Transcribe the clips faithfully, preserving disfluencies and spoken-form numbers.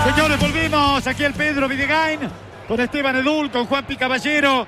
Señores, volvimos aquí al Pedro Videgain con Esteban Edul, con Juanpi Caballero,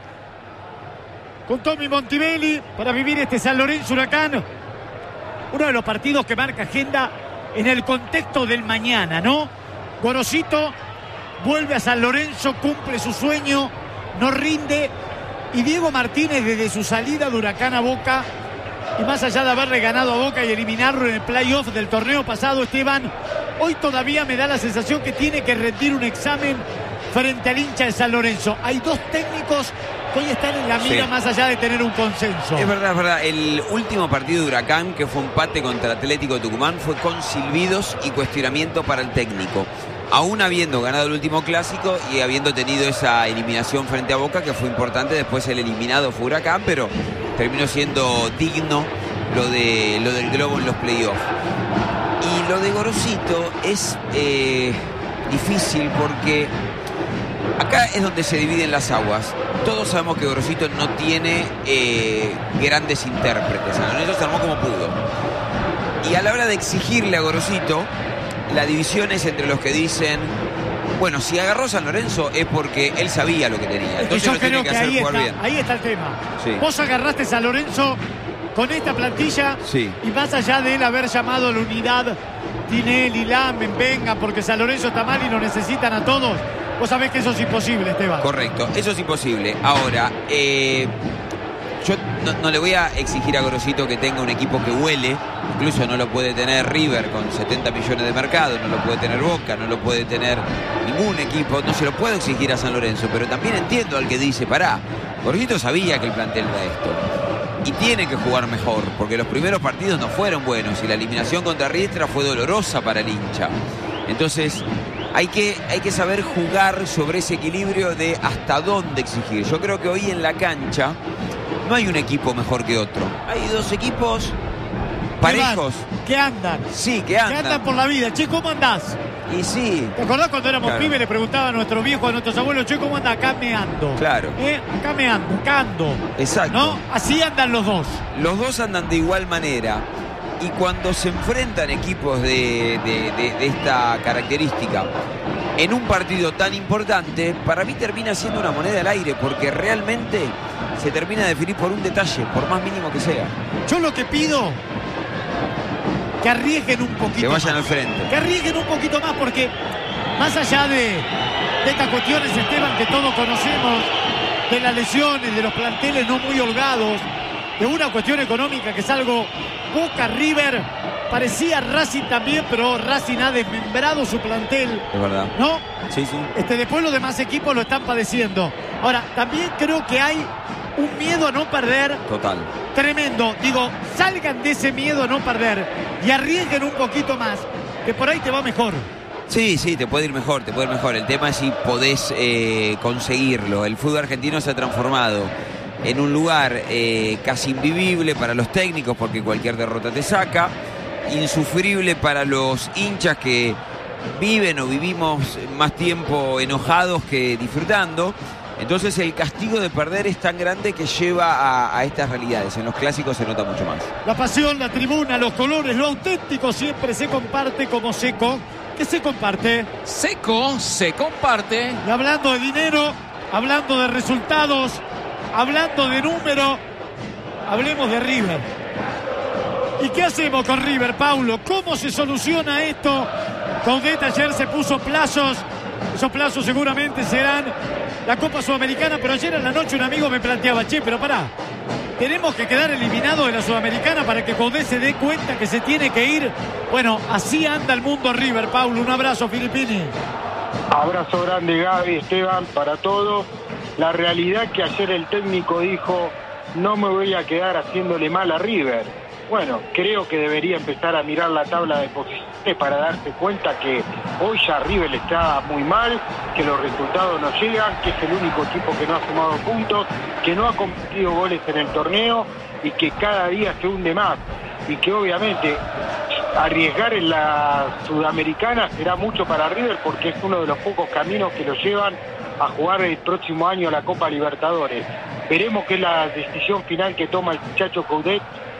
con Tommy Montivelli para vivir este San Lorenzo Huracán. Uno de los partidos que marca agenda en el contexto del mañana, ¿no? Gorosito vuelve a San Lorenzo, cumple su sueño, no rinde. Y Diego Martínez, desde su salida de Huracán a Boca, y más allá de haberle ganado a Boca y eliminarlo en el playoff del torneo pasado, Esteban, hoy todavía me da la sensación que tiene que rendir un examen frente al hincha de San Lorenzo. Hay dos técnicos que hoy están en la mira, sí, más allá de tener un consenso. Es verdad, es verdad. El último partido de Huracán, que fue empate contra Atlético Tucumán, fue con silbidos y cuestionamiento para el técnico. Aún habiendo ganado el último clásico y habiendo tenido esa eliminación frente a Boca, que fue importante, después el eliminado fue Huracán, pero terminó siendo digno lo, de, lo del globo en los playoffs. Y lo de Gorosito es eh, difícil porque acá es donde se dividen las aguas. Todos sabemos que Gorosito no tiene eh, grandes intérpretes. San Lorenzo se armó como pudo. Y a la hora de exigirle a Gorosito, la división es entre los que dicen, bueno, si agarró San Lorenzo es porque él sabía lo que tenía. Entonces yo lo creo tiene que, que hacer ahí jugar está, bien. ahí está el tema. Sí. Vos agarraste San Lorenzo con esta plantilla, sí, y más allá de él haber llamado a la unidad, Tinelli, Lamen, venga, porque San Lorenzo está mal y lo necesitan a todos. Vos sabés que eso es imposible, Esteban. Correcto, eso es imposible. Ahora, eh, yo no, no le voy a exigir a Gorosito que tenga un equipo que huele. Incluso no lo puede tener River con setenta millones de mercado, no lo puede tener Boca, no lo puede tener ningún equipo. No se lo puedo exigir a San Lorenzo, pero también entiendo al que dice, pará, Gorosito sabía que el plantel era esto. Y tiene que jugar mejor, porque los primeros partidos no fueron buenos y la eliminación contra Riestra fue dolorosa para el hincha. Entonces, hay que, hay que saber jugar sobre ese equilibrio de hasta dónde exigir. Yo creo que hoy en la cancha no hay un equipo mejor que otro. Hay dos equipos parejos. Que andan. Sí, que andan. Que andan por la vida. Che, ¿cómo andás? Y sí. ¿Te acordás cuando éramos claro. pibes? Le preguntaba a nuestros viejos, a nuestros abuelos, che, ¿cómo anda? Acá me ando. Claro. ¿Eh? Acá me ando, acá ando. Exacto. ¿No? Así andan los dos. Los dos andan de igual manera. Y cuando se enfrentan equipos de, de, de, de esta característica en un partido tan importante, para mí termina siendo una moneda al aire, porque realmente se termina de definir por un detalle, por más mínimo que sea. Yo lo que pido, que arriesguen un poquito que vayan más. al frente. Que arriesguen un poquito más, porque más allá de, de estas cuestiones, Esteban, que todos conocemos, de las lesiones, de los planteles no muy holgados, de una cuestión económica que es algo Boca, River, parecía Racing también, pero Racing ha desmembrado su plantel. Es verdad. ¿No? Sí, sí. Este, después los demás equipos lo están padeciendo. Ahora, también creo que hay un miedo a no perder. Total. Tremendo. Digo, salgan de ese miedo a no perder y arriesguen un poquito más, que por ahí te va mejor. Sí, sí, te puede ir mejor, te puede ir mejor. El tema es si podés eh, conseguirlo. El fútbol argentino se ha transformado en un lugar eh, casi invivible para los técnicos, porque cualquier derrota te saca, insufrible para los hinchas que viven o vivimos más tiempo enojados que disfrutando. Entonces el castigo de perder es tan grande que lleva a, a estas realidades. En los clásicos se nota mucho más. La pasión, la tribuna, los colores, lo auténtico siempre se comparte como Seco. ¿Qué se comparte? Seco se comparte. Y hablando de dinero, hablando de resultados, hablando de número, hablemos de River. ¿Y qué hacemos con River, Paulo? ¿Cómo se soluciona esto? Coudet ayer se puso plazos. Esos plazos seguramente serán la Copa Sudamericana, pero ayer en la noche un amigo me planteaba, che, pero pará, tenemos que quedar eliminados de la Sudamericana para que Coudet se dé cuenta que se tiene que ir. Bueno, así anda el mundo River, Paulo. Un abrazo, Filippini. Abrazo grande, Gaby, Esteban, para todos. La realidad es que ayer el técnico dijo, no me voy a quedar haciéndole mal a River. Bueno, creo que debería empezar a mirar la tabla de posiciones para darse cuenta que hoy ya River está muy mal, que los resultados no llegan, que es el único equipo que no ha sumado puntos, que no ha cometido goles en el torneo y que cada día se hunde más. Y que obviamente arriesgar en la Sudamericana será mucho para River, porque es uno de los pocos caminos que lo llevan a jugar el próximo año la Copa Libertadores. Veremos qué es la decisión final que toma el muchacho Coudet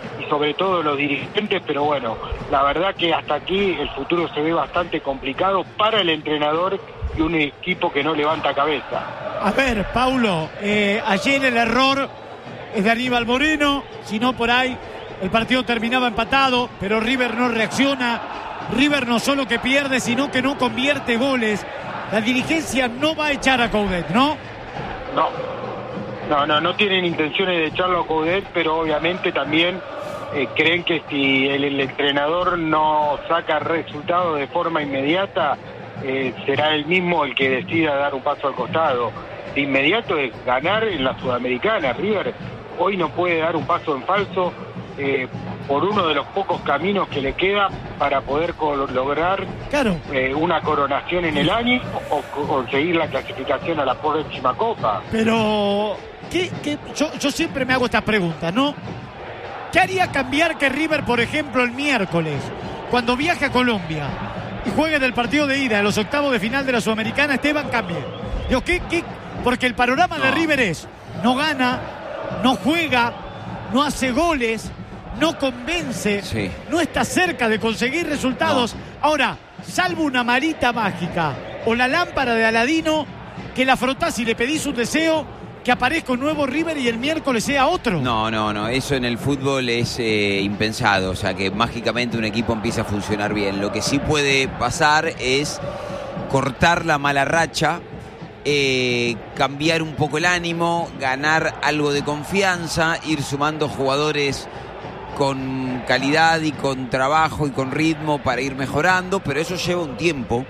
y sobre todo los dirigentes, pero bueno, la verdad que hasta aquí el futuro se ve bastante complicado para el entrenador y un equipo que no levanta cabeza. A ver, Paulo, eh, ayer el error es de Aníbal Moreno, si no por ahí el partido terminaba empatado, pero River no reacciona, River no solo que pierde, sino que no convierte goles. La dirigencia no va a echar a Coudet, ¿no? No, no, no, no tienen intenciones de echarlo a Coudet, pero obviamente también eh, creen que si el, el entrenador no saca resultados de forma inmediata, eh, será él mismo el que decida dar un paso al costado. De inmediato es ganar en la Sudamericana. River hoy no puede dar un paso en falso eh, por uno de los pocos caminos que le queda para poder lograr claro. eh, una coronación en el año o conseguir la clasificación a la próxima Copa. Pero ¿qué, qué? Yo, yo siempre me hago estas preguntas, ¿no? ¿Qué haría cambiar que River, por ejemplo, el miércoles, cuando viaje a Colombia y juegue en el partido de ida de los octavos de final de la Sudamericana, Esteban cambie? Digo, ¿qué, qué? Porque el panorama no. de River es, no gana, no juega, no hace goles, no convence, sí. no está cerca de conseguir resultados. No. Ahora, salvo una marita mágica o la lámpara de Aladino, que la frotás y le pedís un deseo, que aparezca un nuevo River y el miércoles sea otro. No, no, no, eso en el fútbol es eh, impensado, o sea, que mágicamente un equipo empieza a funcionar bien. Lo que sí puede pasar es cortar la mala racha, Eh, cambiar un poco el ánimo, ganar algo de confianza, ir sumando jugadores con calidad y con trabajo y con ritmo para ir mejorando, pero eso lleva un tiempo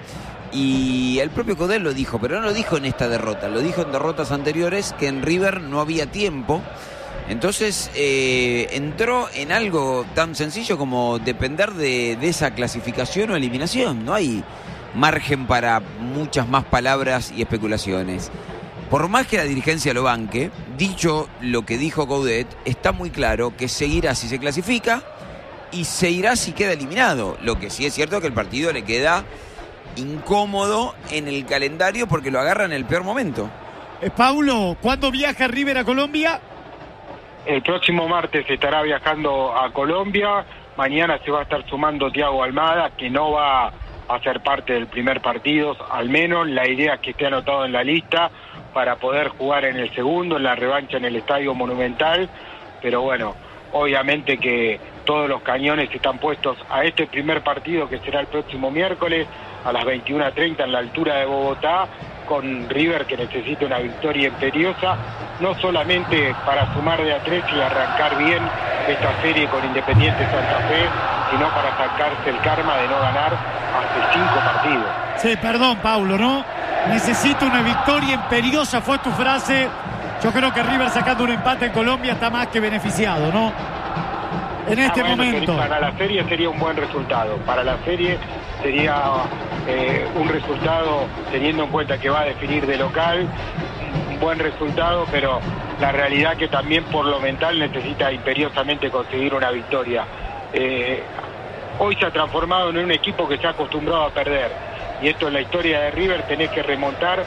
y el propio Coudet lo dijo, pero no lo dijo en esta derrota, lo dijo en derrotas anteriores, que en River no había tiempo. Entonces eh, entró en algo tan sencillo como depender de, de esa clasificación o eliminación. No hay margen para muchas más palabras y especulaciones. Por más que la dirigencia lo banque, dicho lo que dijo Coudet, está muy claro que seguirá si se clasifica y se irá si queda eliminado. Lo que sí es cierto es que el partido le queda incómodo en el calendario porque lo agarra en el peor momento. Eh, Paulo, ¿cuándo viaja River a Colombia? El próximo martes estará viajando a Colombia. Mañana se va a estar sumando Thiago Almada, que no va a ser parte del primer partido, al menos la idea es que esté anotado en la lista para poder jugar en el segundo, en la revancha en el Estadio Monumental, pero bueno, obviamente que todos los cañones están puestos a este primer partido que será el próximo miércoles a las veintiuna treinta en la altura de Bogotá, con River que necesita una victoria imperiosa, no solamente para sumar de a tres y arrancar bien esta serie con Independiente Santa Fe, sino para sacarse el karma de no ganar hace cinco partidos. Sí, perdón, Paulo, ¿no? Necesito una victoria imperiosa, fue tu frase. Yo creo que River sacando un empate en Colombia está más que beneficiado, ¿no? En este ah, bueno, momento. Para la serie sería un buen resultado. Para la serie sería eh, un resultado, teniendo en cuenta que va a definir de local, un buen resultado, pero la realidad que también por lo mental necesita imperiosamente conseguir una victoria. Eh, hoy se ha transformado en un equipo que se ha acostumbrado a perder, y esto en la historia de River tenés que remontar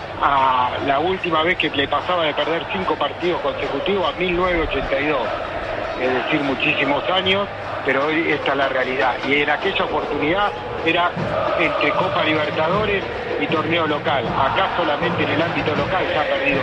a la última vez que le pasaba de perder cinco partidos consecutivos a mil novecientos ochenta y dos, es decir, muchísimos años, pero hoy esta es la realidad, y en aquella oportunidad era entre Copa Libertadores y torneo local. Acá solamente en el ámbito local se ha perdido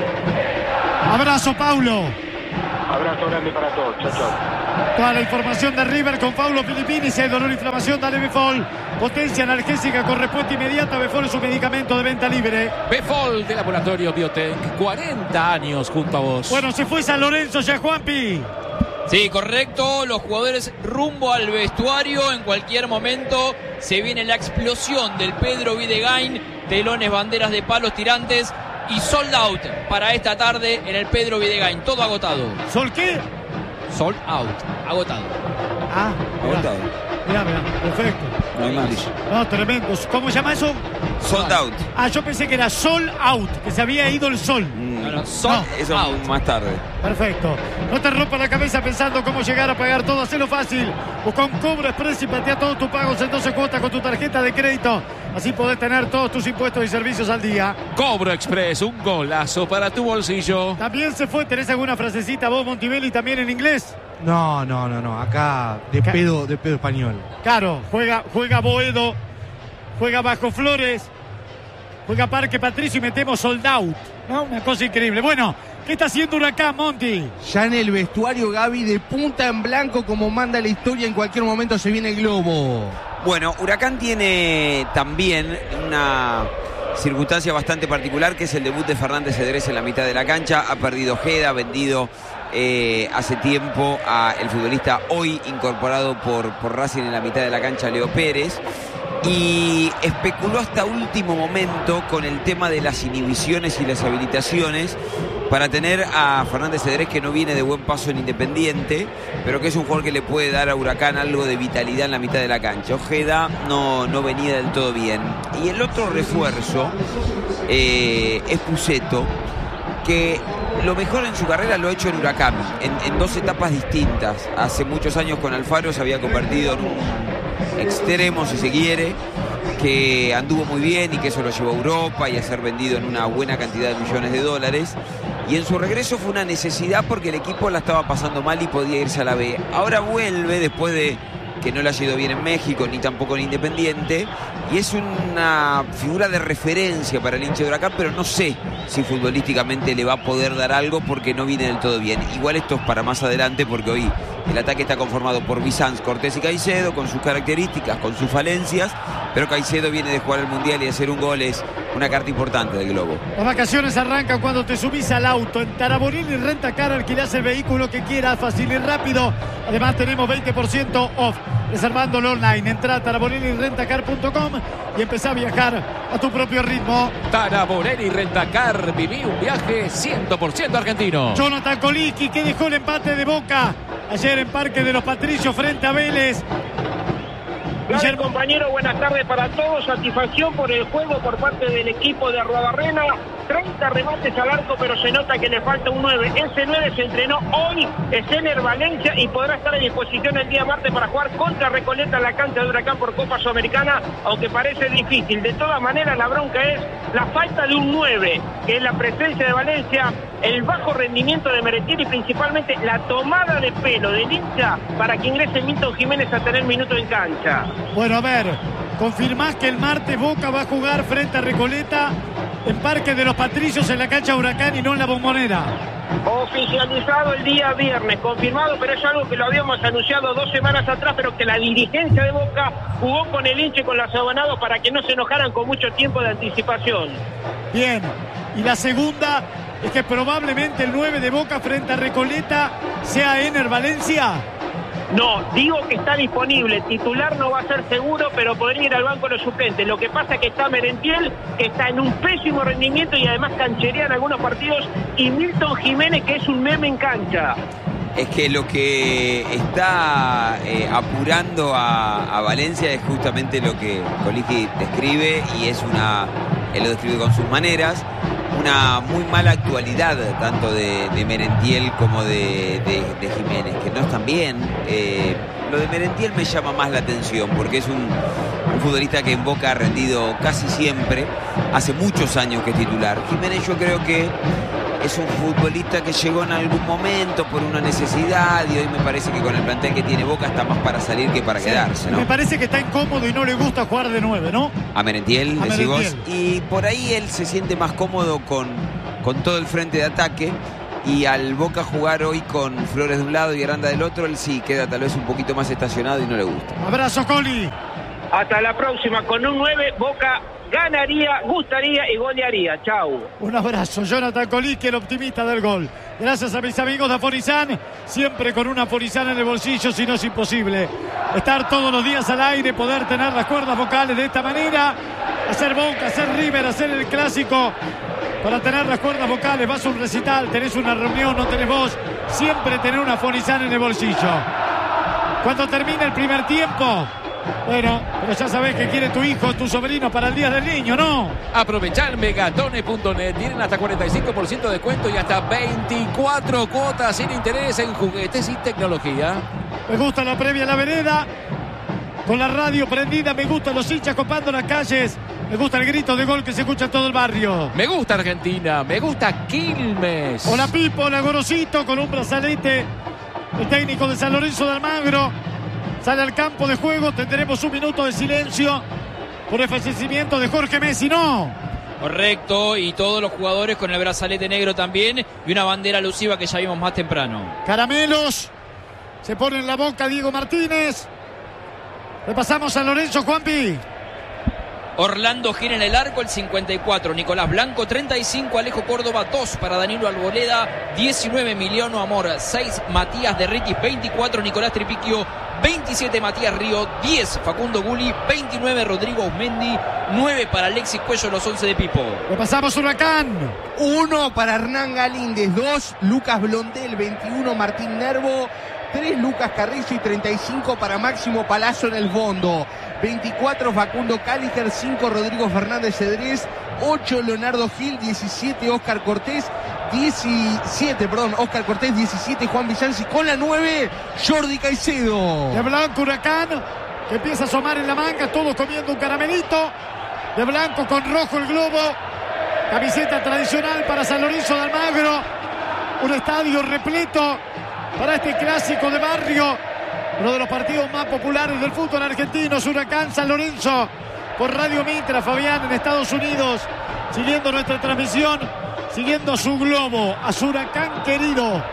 cinco. Abrazo, Paulo. Abrazo grande para todos. Chao, chao. Toda la información de River con Paulo Filippini. Si hay dolor o inflamación, dale Befol. Potencia analgésica con respuesta inmediata. Befol es un medicamento de venta libre. Befol de Laboratorio Biotech. cuarenta años junto a vos. Bueno, se fue San Lorenzo ya, Juanpi. Sí, correcto. Los jugadores rumbo al vestuario. En cualquier momento se viene la explosión del Pedro Videgain. Telones, banderas de palos, tirantes. Y sold out para esta tarde en el Pedro Videgain. Todo agotado. ¿Sol qué? Sold out. Agotado. Ah, mirá. Agotado. Mirá, mirá. Perfecto. No hay más. No, tremendo. ¿Cómo se llama eso? Sold out. Ah, yo pensé que era sold out, que se había ido el sol. Mm, No, no, sold No, eso out. más tarde. Perfecto. No te rompas la cabeza pensando cómo llegar a pagar todo. Hacelo fácil. Busca un Cobro Express y patea todos tus pagos en doce cuotas con tu tarjeta de crédito. Así podés tener todos tus impuestos y servicios al día. Cobro Express, un golazo para tu bolsillo. También se fue. ¿Tenés alguna frasecita vos, Montibelli, también en inglés? No, no, no, no. Acá de Ca- pedo, de pedo español. Claro, juega, juega Boedo, juega Bajo Flores, juega Parque Patricio y metemos Sold Out, ¿no? Una cosa increíble. Bueno, ¿qué está haciendo Huracán, Monti? Ya en el vestuario, Gaby, de punta en blanco, como manda la historia, en cualquier momento se viene el globo. Bueno, Huracán tiene también una circunstancia bastante particular, que es el debut de Fernández Cedrés en la mitad de la cancha. Ha perdido Ojeda, ha vendido eh, hace tiempo a el futbolista hoy incorporado por, por Racing en la mitad de la cancha, Leo Pérez. Y especuló hasta último momento con el tema de las inhibiciones y las habilitaciones para tener a Fernández Cedrés, que no viene de buen paso en Independiente, pero que es un jugador que le puede dar a Huracán algo de vitalidad en la mitad de la cancha. Ojeda no, no venía del todo bien. Y el otro refuerzo eh, es Pusetto, que lo mejor en su carrera lo ha hecho en Huracán, en, en dos etapas distintas. Hace muchos años con Alfaro se había convertido en un extremo, si se quiere, que anduvo muy bien y que eso lo llevó a Europa y a ser vendido en una buena cantidad de millones de dólares. Y en su regreso fue una necesidad porque el equipo la estaba pasando mal y podía irse a la B. Ahora vuelve después de que no le ha ido bien en México ni tampoco en Independiente, y es una figura de referencia para el hincha de Huracán, pero no sé si futbolísticamente le va a poder dar algo porque no viene del todo bien. Igual esto es para más adelante, porque hoy el ataque está conformado por Bizanz, Cortés y Caicedo, con sus características, con sus falencias, pero Caicedo viene de jugar el Mundial y de hacer un gol es una carta importante del Globo. Las vacaciones arrancan cuando te subís al auto. En Taraborelli Renta Car alquilás el vehículo que quieras, fácil y rápido. Además tenemos veinte por ciento off reservándolo online. Entrá a taraborelli renta car punto com y empezá a viajar a tu propio ritmo. Taraborelli Rentacar, viví un viaje cien por ciento argentino. Jonathan Kolicki, que dejó el empate de Boca ayer en Parque de los Patricios frente a Vélez. Gracias, compañero, buenas tardes para todos. Satisfacción por el juego por parte del equipo de Arruabarrena. treinta remates al arco, pero se nota que le falta un nueve. Ese nueve se entrenó hoy, es Ener Valencia, y podrá estar a disposición el día martes para jugar contra Recoleta en la cancha de Huracán por Copa Sudamericana, aunque parece difícil. De todas maneras, la bronca es la falta de un nueve, que es la presencia de Valencia, el bajo rendimiento de Merentiel y principalmente la tomada de pelo del hincha para que ingrese Milton Jiménez a tener minuto en cancha. Bueno, a ver, confirmás que el martes Boca va a jugar frente a Recoleta en Parque de los Patricios, en la cancha Huracán y no en la Bombonera. Oficializado el día viernes, confirmado, pero es algo que lo habíamos anunciado dos semanas atrás, pero que la dirigencia de Boca jugó con el hincha y con los abonados para que no se enojaran con mucho tiempo de anticipación. Bien, y la segunda es que probablemente el nueve de Boca frente a Recoleta sea Ener Valencia. No, digo que está disponible. Titular no va a ser seguro, pero podría ir al banco de los suplentes. Lo que pasa es que está Merentiel, que está en un pésimo rendimiento y además cancherea en algunos partidos, y Milton Jiménez, que es un meme en cancha. Es que lo que está eh, apurando a, a Valencia es justamente lo que Kolicki describe, y es una, él lo describe con sus maneras, una muy mala actualidad tanto de, de Merentiel como de, de, de Jiménez, que no están bien. Eh, lo de Merentiel me llama más la atención porque es un, un futbolista que en Boca ha rendido casi siempre, hace muchos años que es titular. Jiménez yo creo que es un futbolista que llegó en algún momento por una necesidad, y hoy me parece que con el plantel que tiene Boca está más para salir que para sí, quedarse, ¿no? Me parece que está incómodo y no le gusta jugar de nueve, ¿no? A Merentiel, a decís Merentiel. vos. Y por ahí él se siente más cómodo con, con todo el frente de ataque, y al Boca jugar hoy con Flores de un lado y Aranda del otro, él sí queda tal vez un poquito más estacionado y no le gusta. Abrazo, Coli. Hasta la próxima. Con un nueve, Boca ganaría, gustaría y golearía. Chau. Un abrazo, Jonathan Kolicki, el optimista del gol. Gracias a mis amigos de Aforizan, siempre con una Aforizan en el bolsillo, si no es imposible estar todos los días al aire, poder tener las cuerdas vocales de esta manera, hacer Boca, hacer River, hacer el clásico, para tener las cuerdas vocales. Vas a un recital, tenés una reunión, no tenés voz, siempre tener una Aforizan en el bolsillo. Cuando termine el primer tiempo, bueno, pero ya sabés que quiere tu hijo, tu sobrino para el Día del Niño, ¿no? Aprovechar megatone punto net. Tienen hasta cuarenta y cinco por ciento de descuento y hasta veinticuatro cuotas sin interés en juguetes y tecnología. Me gusta la previa a la vereda, con la radio prendida. Me gustan los hinchas copando las calles. Me gusta el grito de gol que se escucha en todo el barrio. Me gusta Argentina, me gusta Quilmes. Hola Pipo, hola Gorosito, con un brazalete el técnico de San Lorenzo de Almagro, sale al campo de juego. Tendremos un minuto de silencio por el fallecimiento de Jorge Messi, ¿no? Correcto, y todos los jugadores con el brazalete negro también y una bandera alusiva que ya vimos más temprano. Caramelos, se pone en la boca Diego Martínez. Repasamos San Lorenzo, Juanpi. Orlando Gil en el arco, el cincuenta y cuatro. Nicolás Blanco, treinta y cinco. Alejo Córdoba, dos para Danilo Arboleda. diecinueve, Emiliano Amor. seis, Matías Derritis. veinticuatro, Nicolás Tripiquio. veintisiete, Matías Río. diez, Facundo Guli. veintinueve, Rodrigo Usmendi. nueve para Alexis Cuello, los once de Pipo. Repasamos Huracán. uno para Hernán Galíndez. dos, Lucas Blondel. veintiuno, Martín Nervo. tres, Lucas Carrizo y treinta y cinco para Máximo Palazzo en el fondo. veinticuatro, Facundo Cáliger. cinco, Rodrigo Fernández Cedrés. ocho, Leonardo Gil. diecisiete, Óscar Cortés. diecisiete, perdón, Óscar Cortés. diecisiete, Juan Villanci. Con la nueve, Jordi Caicedo. De blanco Huracán, que empieza a asomar en la manga, todos comiendo un caramelito. De blanco con rojo el globo. Camiseta tradicional para San Lorenzo de Almagro. Un estadio repleto para este clásico de barrio, uno de los partidos más populares del fútbol argentino. Huracán San Lorenzo por Radio Mitra, Fabián, en Estados Unidos, siguiendo nuestra transmisión, siguiendo su globo, a su Huracán querido.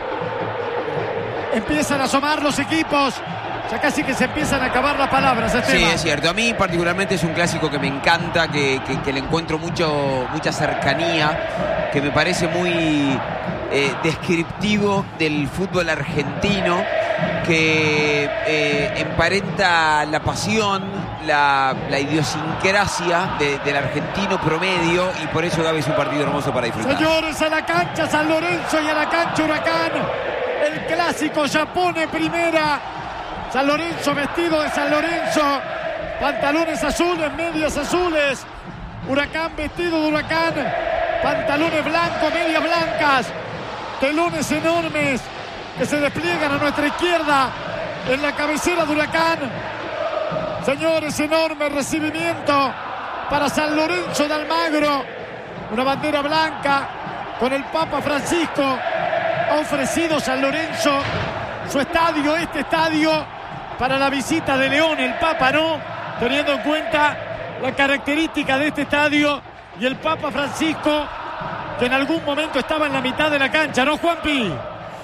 Empiezan a asomar los equipos, ya casi que se empiezan a acabar las palabras, Esteban. Sí, es cierto. A mí particularmente es un clásico que me encanta, que, que, que le encuentro mucho, mucha cercanía, que me parece muy eh, descriptivo del fútbol argentino, que eh, emparenta la pasión, la, la idiosincrasia de, del argentino promedio, y por eso Gaby es un partido hermoso para disfrutar. Señores, a la cancha San Lorenzo y a la cancha Huracán. El clásico ya pone primera. San Lorenzo vestido de San Lorenzo, pantalones azules, medias azules. Huracán vestido de Huracán, pantalones blancos, medias blancas, telones enormes que se despliegan a nuestra izquierda en la cabecera de Huracán. Señores, enorme recibimiento para San Lorenzo de Almagro. Una bandera blanca con el Papa Francisco. Ha ofrecido San Lorenzo su estadio, este estadio, para la visita de León. El Papa no, teniendo en cuenta la característica de este estadio, y el Papa Francisco, que en algún momento estaba en la mitad de la cancha, ¿no, Juanpi?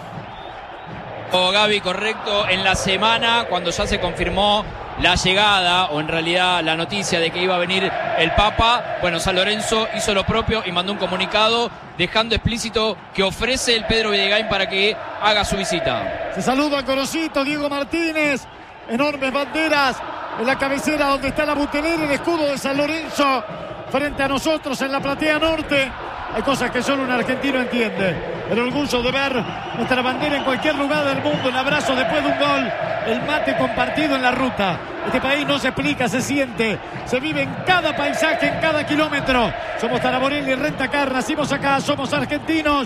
Oh, Gaby, correcto. En la semana, cuando ya se confirmó la llegada, o en realidad la noticia de que iba a venir el Papa, bueno, San Lorenzo hizo lo propio y mandó un comunicado dejando explícito que ofrece el Pedro Videgain para que haga su visita. Se saluda con Osito, Diego Martínez. Enormes banderas en la cabecera donde está la butelera, el escudo de San Lorenzo frente a nosotros en la platea norte. Hay cosas que solo un argentino entiende. El orgullo de ver nuestra bandera en cualquier lugar del mundo, el abrazo después de un gol, el mate compartido en la ruta. Este país no se explica, se siente, se vive en cada paisaje, en cada kilómetro. Somos Taraborelli Rentacar, nacimos acá, somos argentinos.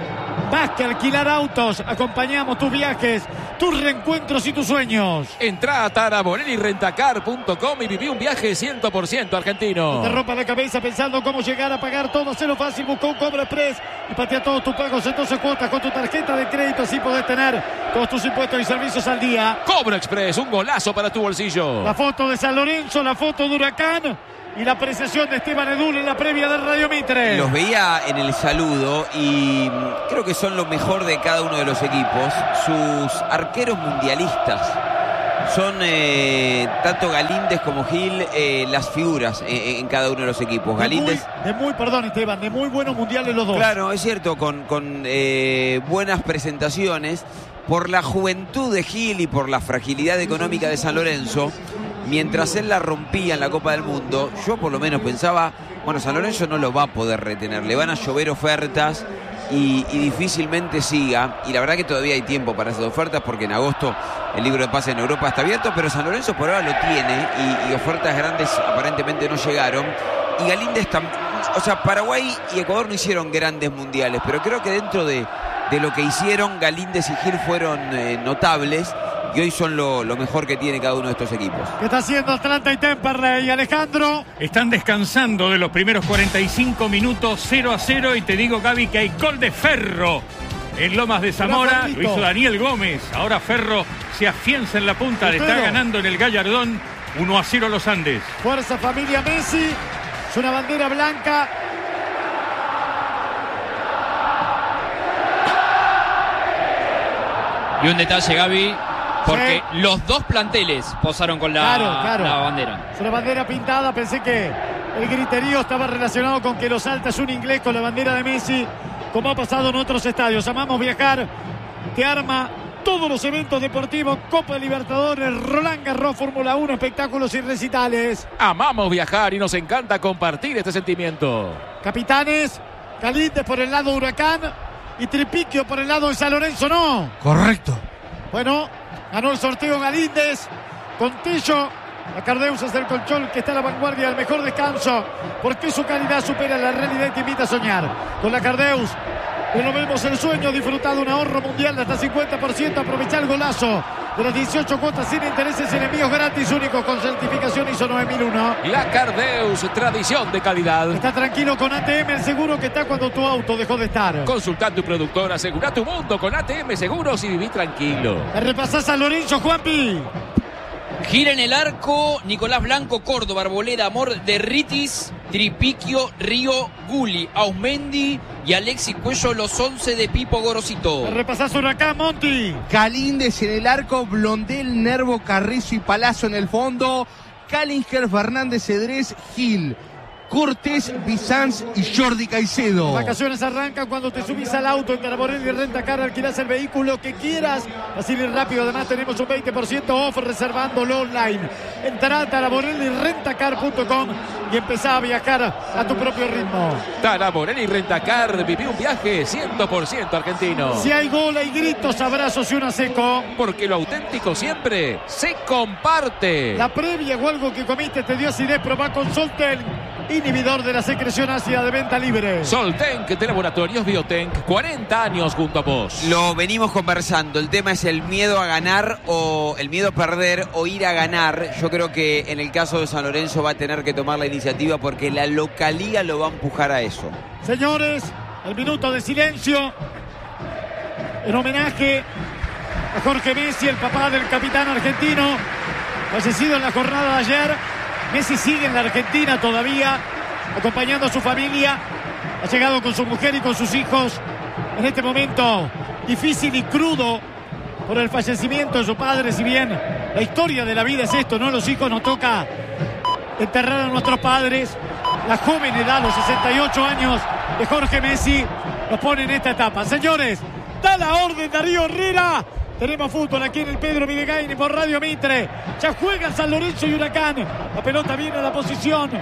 Más que alquilar autos, acompañamos tus viajes, tus reencuentros y tus sueños. Entrá a taraborelli rentacar punto com y viví un viaje cien por ciento argentino. No te rompa la cabeza pensando cómo llegar a pagar todo. Cero fácil, buscó un Cobra Express y patea todos tus pagos en doce cuotas con tu tarjeta de crédito. Así podés tener todos tus impuestos y servicios al día. Cobra Express, un golazo para tu bolsillo. La foto de San Lorenzo, la foto de Huracán y la apreciación de Esteban Edul en la previa del Radio Mitre. Los veía en el saludo y creo que son lo mejor de cada uno de los equipos. Sus arqueros mundialistas son eh, tanto Galíndez como Gil eh, las figuras en, en cada uno de los equipos. De Galíndez, muy, de muy, perdón Esteban, de muy buenos mundiales los dos. claro, es cierto, con, con eh, buenas presentaciones. Por la juventud de Gil y por la fragilidad económica de San Lorenzo, mientras él la rompía en la Copa del Mundo, yo por lo menos pensaba, bueno, San Lorenzo no lo va a poder retener, le van a llover ofertas y, y difícilmente siga, y la verdad que todavía hay tiempo para esas ofertas porque en agosto el libro de pase en Europa está abierto, pero San Lorenzo por ahora lo tiene y, y ofertas grandes aparentemente no llegaron. Y Galíndez también, o sea, Paraguay y Ecuador no hicieron grandes mundiales, pero creo que dentro de, de lo que hicieron, Galíndez y Gil fueron eh, notables. Y hoy son lo, lo mejor que tiene cada uno de estos equipos. ¿Qué está haciendo Atlanta y Temperley, Alejandro? Están descansando de los primeros cuarenta y cinco minutos, cero a cero. Y te digo, Gaby, que hay gol de Ferro en Lomas de Zamora. Lo hizo Daniel Gómez. Ahora Ferro se afianza en la punta. Le está ganando en el Gallardón. uno a cero a los Andes. Fuerza familia Messi. Es una bandera blanca. Y un detalle, Gaby, porque sí, los dos planteles posaron con la, claro, claro. la bandera. Es una bandera pintada. Pensé que el griterío estaba relacionado con que los saltas un inglés con la bandera de Messi, como ha pasado en otros estadios. Amamos viajar, que arma todos los eventos deportivos, Copa Libertadores, Roland Garros, Fórmula uno, espectáculos y recitales. Amamos viajar y nos encanta compartir este sentimiento. Capitanes, Galíndez por el lado de Huracán y Tripiquio por el lado de San Lorenzo, ¿no? Correcto. Bueno, ganó el sorteo Galíndez con Tello. La Cardeus es el colchón que está a la vanguardia del mejor descanso, porque su calidad supera la realidad y te invita a soñar. Con la Cardeus renovemos el sueño, disfrutar de un ahorro mundial de hasta cincuenta por ciento. Aprovecha el golazo de las dieciocho cuotas sin intereses en envíos gratis, único con certificación I S O nueve mil uno. La Cardeus, tradición de calidad. Está tranquilo con A T M, el seguro que está cuando tu auto dejó de estar. Consulta a tu productor, asegura tu mundo con A T M Seguros y viví tranquilo. Repasás a Lorenzo, Juanpi. Gira en el arco Nicolás Blanco, Córdoba, Arboleda, Amor, Derritis, Tripiquio, Río, Guli, Ausmendi y Alexis Cuello, los once de Pipo Gorosito. Repasás Huracán, Monti. Galíndez en el arco, Blondel, Nervo, Carrizo y Palazzo en el fondo, Callinger, Fernández, Cedrés, Gil, Cortés, Bizanz y Jordi Caicedo. Las vacaciones arrancan cuando te subís al auto en Taraborelli y Rentacar, alquilás el vehículo que quieras. Así de rápido, además tenemos un veinte por ciento off reservándolo online. Entrá a taraborelli rentacar punto com y empezá a viajar a tu propio ritmo. Taraborelli Rentacar, viví un viaje cien por ciento argentino. Si hay gol, hay gritos, abrazos y una seco. Porque lo auténtico siempre se comparte. La previa o algo que comiste te dio acidez, probá con Solten, inhibidor de la secreción ácida de venta libre. Solten, de Laboratorios Biotenc, cuarenta años junto a vos. Lo venimos conversando, el tema es el miedo a ganar o el miedo a perder o ir a ganar. Yo creo que en el caso de San Lorenzo va a tener que tomar la iniciativa porque la localía lo va a empujar a eso. Señores, el minuto de silencio en homenaje a Jorge Messi, el papá del capitán argentino, fallecido en la jornada de ayer. Messi sigue en la Argentina todavía, acompañando a su familia. Ha llegado con su mujer y con sus hijos en este momento difícil y crudo por el fallecimiento de su padre. Si bien la historia de la vida es esto, ¿no? Los hijos nos toca enterrar a nuestros padres. La joven edad, los sesenta y ocho años de Jorge Messi, nos pone en esta etapa. Señores, da la orden Darío Herrera. Tenemos fútbol aquí en el Pedro Videgain por Radio Mitre. Ya juegan San Lorenzo y Huracán. La pelota viene a la posición.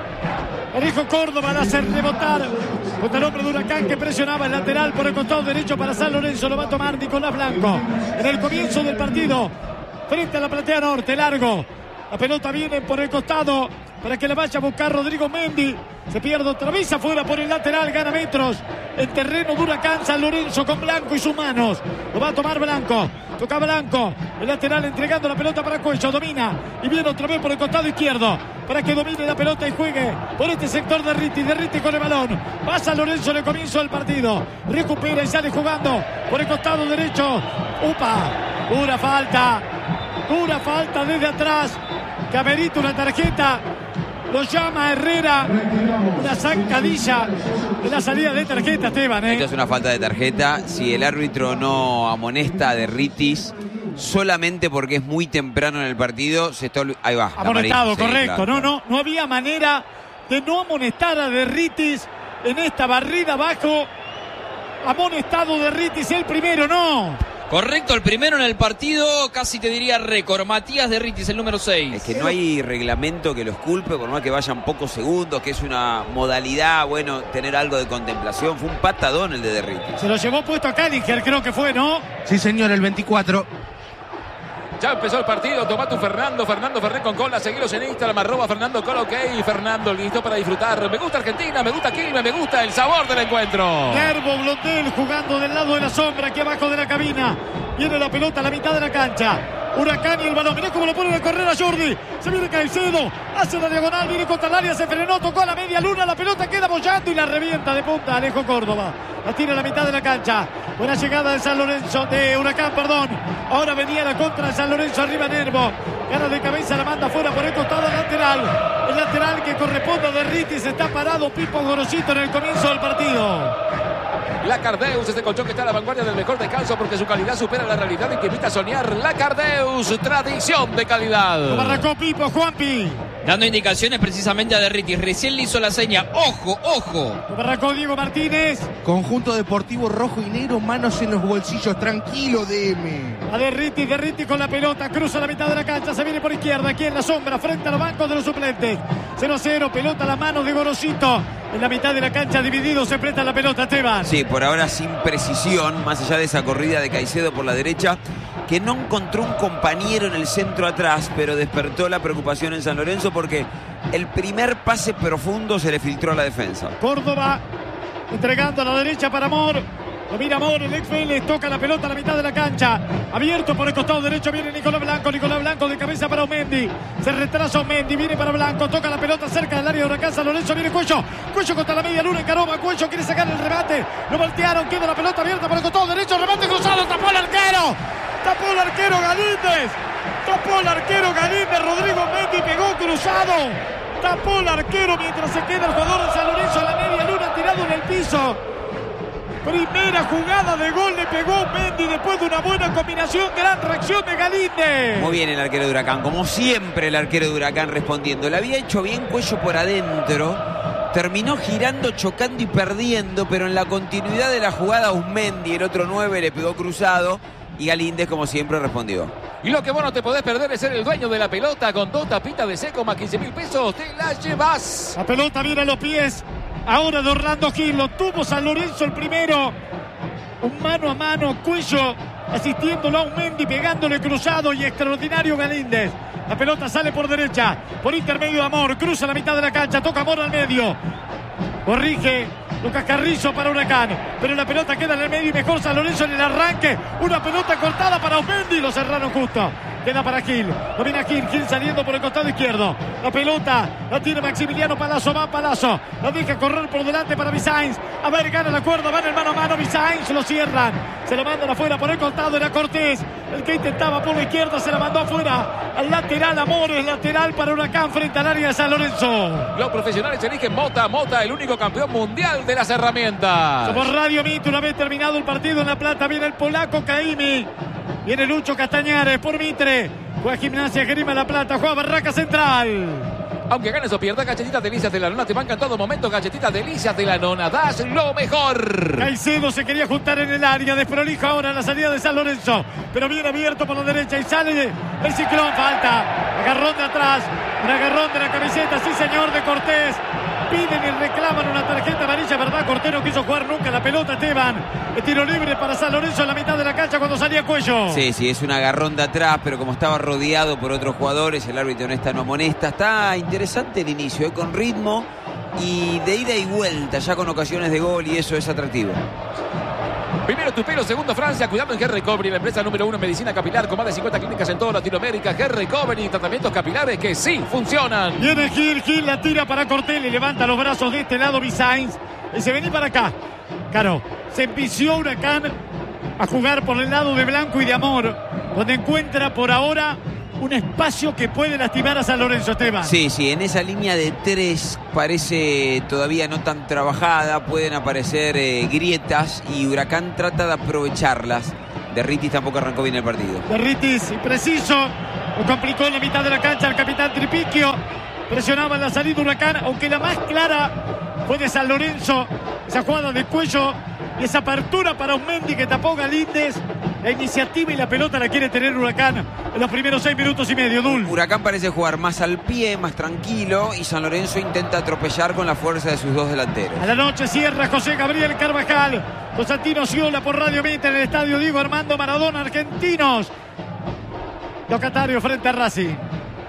Alejo Córdoba la hace rebotar contra el hombre de Huracán que presionaba el lateral por el costado derecho para San Lorenzo. Lo va a tomar Nicolás Blanco en el comienzo del partido. Frente a la platea norte, largo. La pelota viene por el costado para que la vaya a buscar Rodrigo Mendy. Se pierde otra vez afuera por el lateral, gana metros en terreno de Huracán. San Lorenzo con Blanco y sus manos. Lo va a tomar Blanco. Toca Blanco. El lateral entregando la pelota para Cuello. Domina y viene otra vez por el costado izquierdo para que domine la pelota y juegue por este sector de Riti. De Riti con el balón. Va San Lorenzo en el comienzo del partido. Recupera y sale jugando por el costado derecho. Upa. Dura falta. Dura falta desde atrás. Que amerita una tarjeta. Lo llama Herrera. Una zancadilla en la salida de tarjeta, Esteban. ¿eh? Esto es una falta de tarjeta. Si el árbitro no amonesta a Derritis, solamente porque es muy temprano en el partido, se está... Ahí va. Amonestado, sí, correcto. Claro. No, no, no había manera de no amonestar a Derritis en esta barrida abajo. Amonestado Derritis, el primero, no. Correcto, el primero en el partido, casi te diría récord. Matías Derritis, el número seis. Es que no hay reglamento que los culpe, por más que vayan pocos segundos, que es una modalidad, bueno, tener algo de contemplación. Fue un patadón el de Derritis. Se lo llevó puesto a Callinger, creo que fue, ¿no? Sí, señor, el veinticuatro. Ya empezó el partido, toma tu Fernando, Fernando Ferré con cola, seguiros en Instagram, arroba Fernando Cola, ok, Fernando listo para disfrutar. Me gusta Argentina, me gusta Quilmes, me gusta el sabor del encuentro. Nervo Blondel jugando del lado de la sombra, aquí abajo de la cabina. Viene la pelota a la mitad de la cancha. Huracán y el balón. Mirá cómo lo pone de correr a Jordi. Se viene Caicedo. Hace la diagonal. Viene contra el área. Se frenó. Tocó a la media luna. La pelota queda bollando y la revienta de punta Alejo Córdoba. La tira a la mitad de la cancha. Buena llegada de San Lorenzo. De Huracán, perdón. Ahora venía la contra de San Lorenzo. Arriba Nervo. Gana de cabeza. La manda fuera por el costado lateral. El lateral que corresponde a Derritis. Está parado Pipo Gorosito en el comienzo del partido. Lacardeus, este colchón que está a la vanguardia del mejor descanso porque su calidad supera la realidad y que invita a soñar. Lacardeus, tradición de calidad. Lo barracó Pipo, Juanpi. Dando indicaciones precisamente a Derritis. Recién le hizo la seña. ¡Ojo, ojo! Lo barracó Diego Martínez. Conjunto deportivo rojo y negro, manos en los bolsillos. Tranquilo, D M. A Derritis, Derritis con la pelota. Cruza la mitad de la cancha. Se viene por izquierda. Aquí en la sombra, frente a los bancos de los suplentes. cero a cero. Pelota a la mano de Gorosito. En la mitad de la cancha dividido se presta la pelota, Esteban. Sí, por ahora sin precisión, más allá de esa corrida de Caicedo por la derecha, que no encontró un compañero en el centro atrás, pero despertó la preocupación en San Lorenzo porque el primer pase profundo se le filtró a la defensa. Córdoba entregando a la derecha para Amor. Lo mira Amor, el ex Vélez, toca la pelota a la mitad de la cancha. Abierto por el costado derecho, viene Nicolás Blanco. Nicolás Blanco de cabeza para Omendi. Se retrasa Omendi, viene para Blanco. Toca la pelota cerca del área de Huracán. San Lorenzo, viene Cuello. Cuello contra la media luna en Caroma. Cuello quiere sacar el remate. Lo voltearon, queda la pelota abierta por el costado derecho. Remate cruzado, tapó el arquero. Tapó el arquero Galíndez. Tapó el arquero Galíndez. Rodrigo Omendi pegó cruzado. Tapó el arquero mientras se queda el jugador de San Lorenzo a la media luna tirado en el piso. Primera jugada de gol le pegó Mendy después de una buena combinación. Gran reacción de Galíndez. Muy bien el arquero de Huracán, como siempre el arquero de Huracán respondiendo. Le había hecho bien Cuello por adentro. Terminó girando, chocando y perdiendo, pero en la continuidad de la jugada Usmendi, el otro nueve, le pegó cruzado y Galíndez, como siempre, respondió. Y lo que vos no te podés perder es ser el dueño de la pelota con dos tapitas de seco más quince mil pesos. Te la llevas. La pelota viene a los pies. Ahora de Orlando Gil, lo tuvo San Lorenzo el primero. Un mano a mano, Cuello asistiéndolo a un Mendy, pegándole cruzado y extraordinario Galíndez. La pelota sale por derecha, por intermedio de Amor, cruza la mitad de la cancha, toca Amor al medio. Corrige Lucas Carrizo para Huracán, pero la pelota queda en el medio y mejor San Lorenzo en el arranque. Una pelota cortada para Omendi, lo cerraron justo. Queda para Gil, lo viene Gil, Gil saliendo por el costado izquierdo. La pelota la tiene Maximiliano Palazzo, va Palazzo, la deja correr por delante para Bisainz. A ver, gana la cuerda, va en el mano a mano Bisainz, lo cierran. Se lo mandan afuera por el costado, era Cortés. El que intentaba por la izquierda se la mandó afuera. Al lateral, Amores, lateral para Huracán frente al área de San Lorenzo. Los profesionales eligen Mota, Mota, el único campeón mundial de las herramientas. Somos Radio Mito, una vez terminado el partido en La Plata, viene el polaco Caimi. Viene Lucho Castañares por Mitre. Juega Gimnasia, Grima La Plata, juega Barraca Central. Aunque ganes o pierdas, Galletitas Delicias de la Nona te banca en todo momento. Galletitas Delicias de la Nona, das lo mejor. Caicedo se quería juntar en el área, desprolijo ahora la salida de San Lorenzo, pero viene abierto por la derecha y sale el ciclón, falta. Agarrón de atrás, un agarrón de la camiseta, sí señor, de Cortés. Piden y reclaman una tarjeta amarilla, ¿verdad? Cortés no quiso jugar nunca la pelota, Esteban. El tiro libre para San Lorenzo en la mitad de la cancha cuando salía Cuello. Sí, sí, es un agarrón de atrás, pero como estaba rodeado por otros jugadores, el árbitro no está, no amonesta. Está interesante el inicio, ¿eh? Con ritmo y de ida y vuelta, ya con ocasiones de gol, y eso es atractivo. Primero tu pelo, segundo Francia, cuidando en Hair Recovery, la empresa número uno en medicina capilar con más de cincuenta clínicas en toda Latinoamérica. Hair Recovery, tratamientos capilares que sí funcionan. Viene Gil, Gil la tira para Cortés, le levanta los brazos de este lado Bisainz y se vení para acá. Claro, se empició Huracán a jugar por el lado de Blanco y de Amor, donde encuentra por ahora un espacio que puede lastimar a San Lorenzo, Esteban. Sí, sí, en esa línea de tres parece todavía no tan trabajada, pueden aparecer eh, grietas y Huracán trata de aprovecharlas. Derritis tampoco arrancó bien el partido. Derritis, impreciso, lo complicó en la mitad de la cancha el capitán Tripiquio. Presionaba en la salida Huracán, aunque la más clara fue de San Lorenzo. Esa jugada de Cuello y esa apertura para Usmendi que tapó Galíndez. La iniciativa y la pelota la quiere tener Huracán en los primeros seis minutos y medio, Dul. Huracán parece jugar más al pie, más tranquilo, y San Lorenzo intenta atropellar con la fuerza de sus dos delanteros. A la noche cierra José Gabriel Carvajal. Constantino Ciola por Radio Mita en el estadio Diego Armando Maradona, argentinos. Locatario frente a Racing.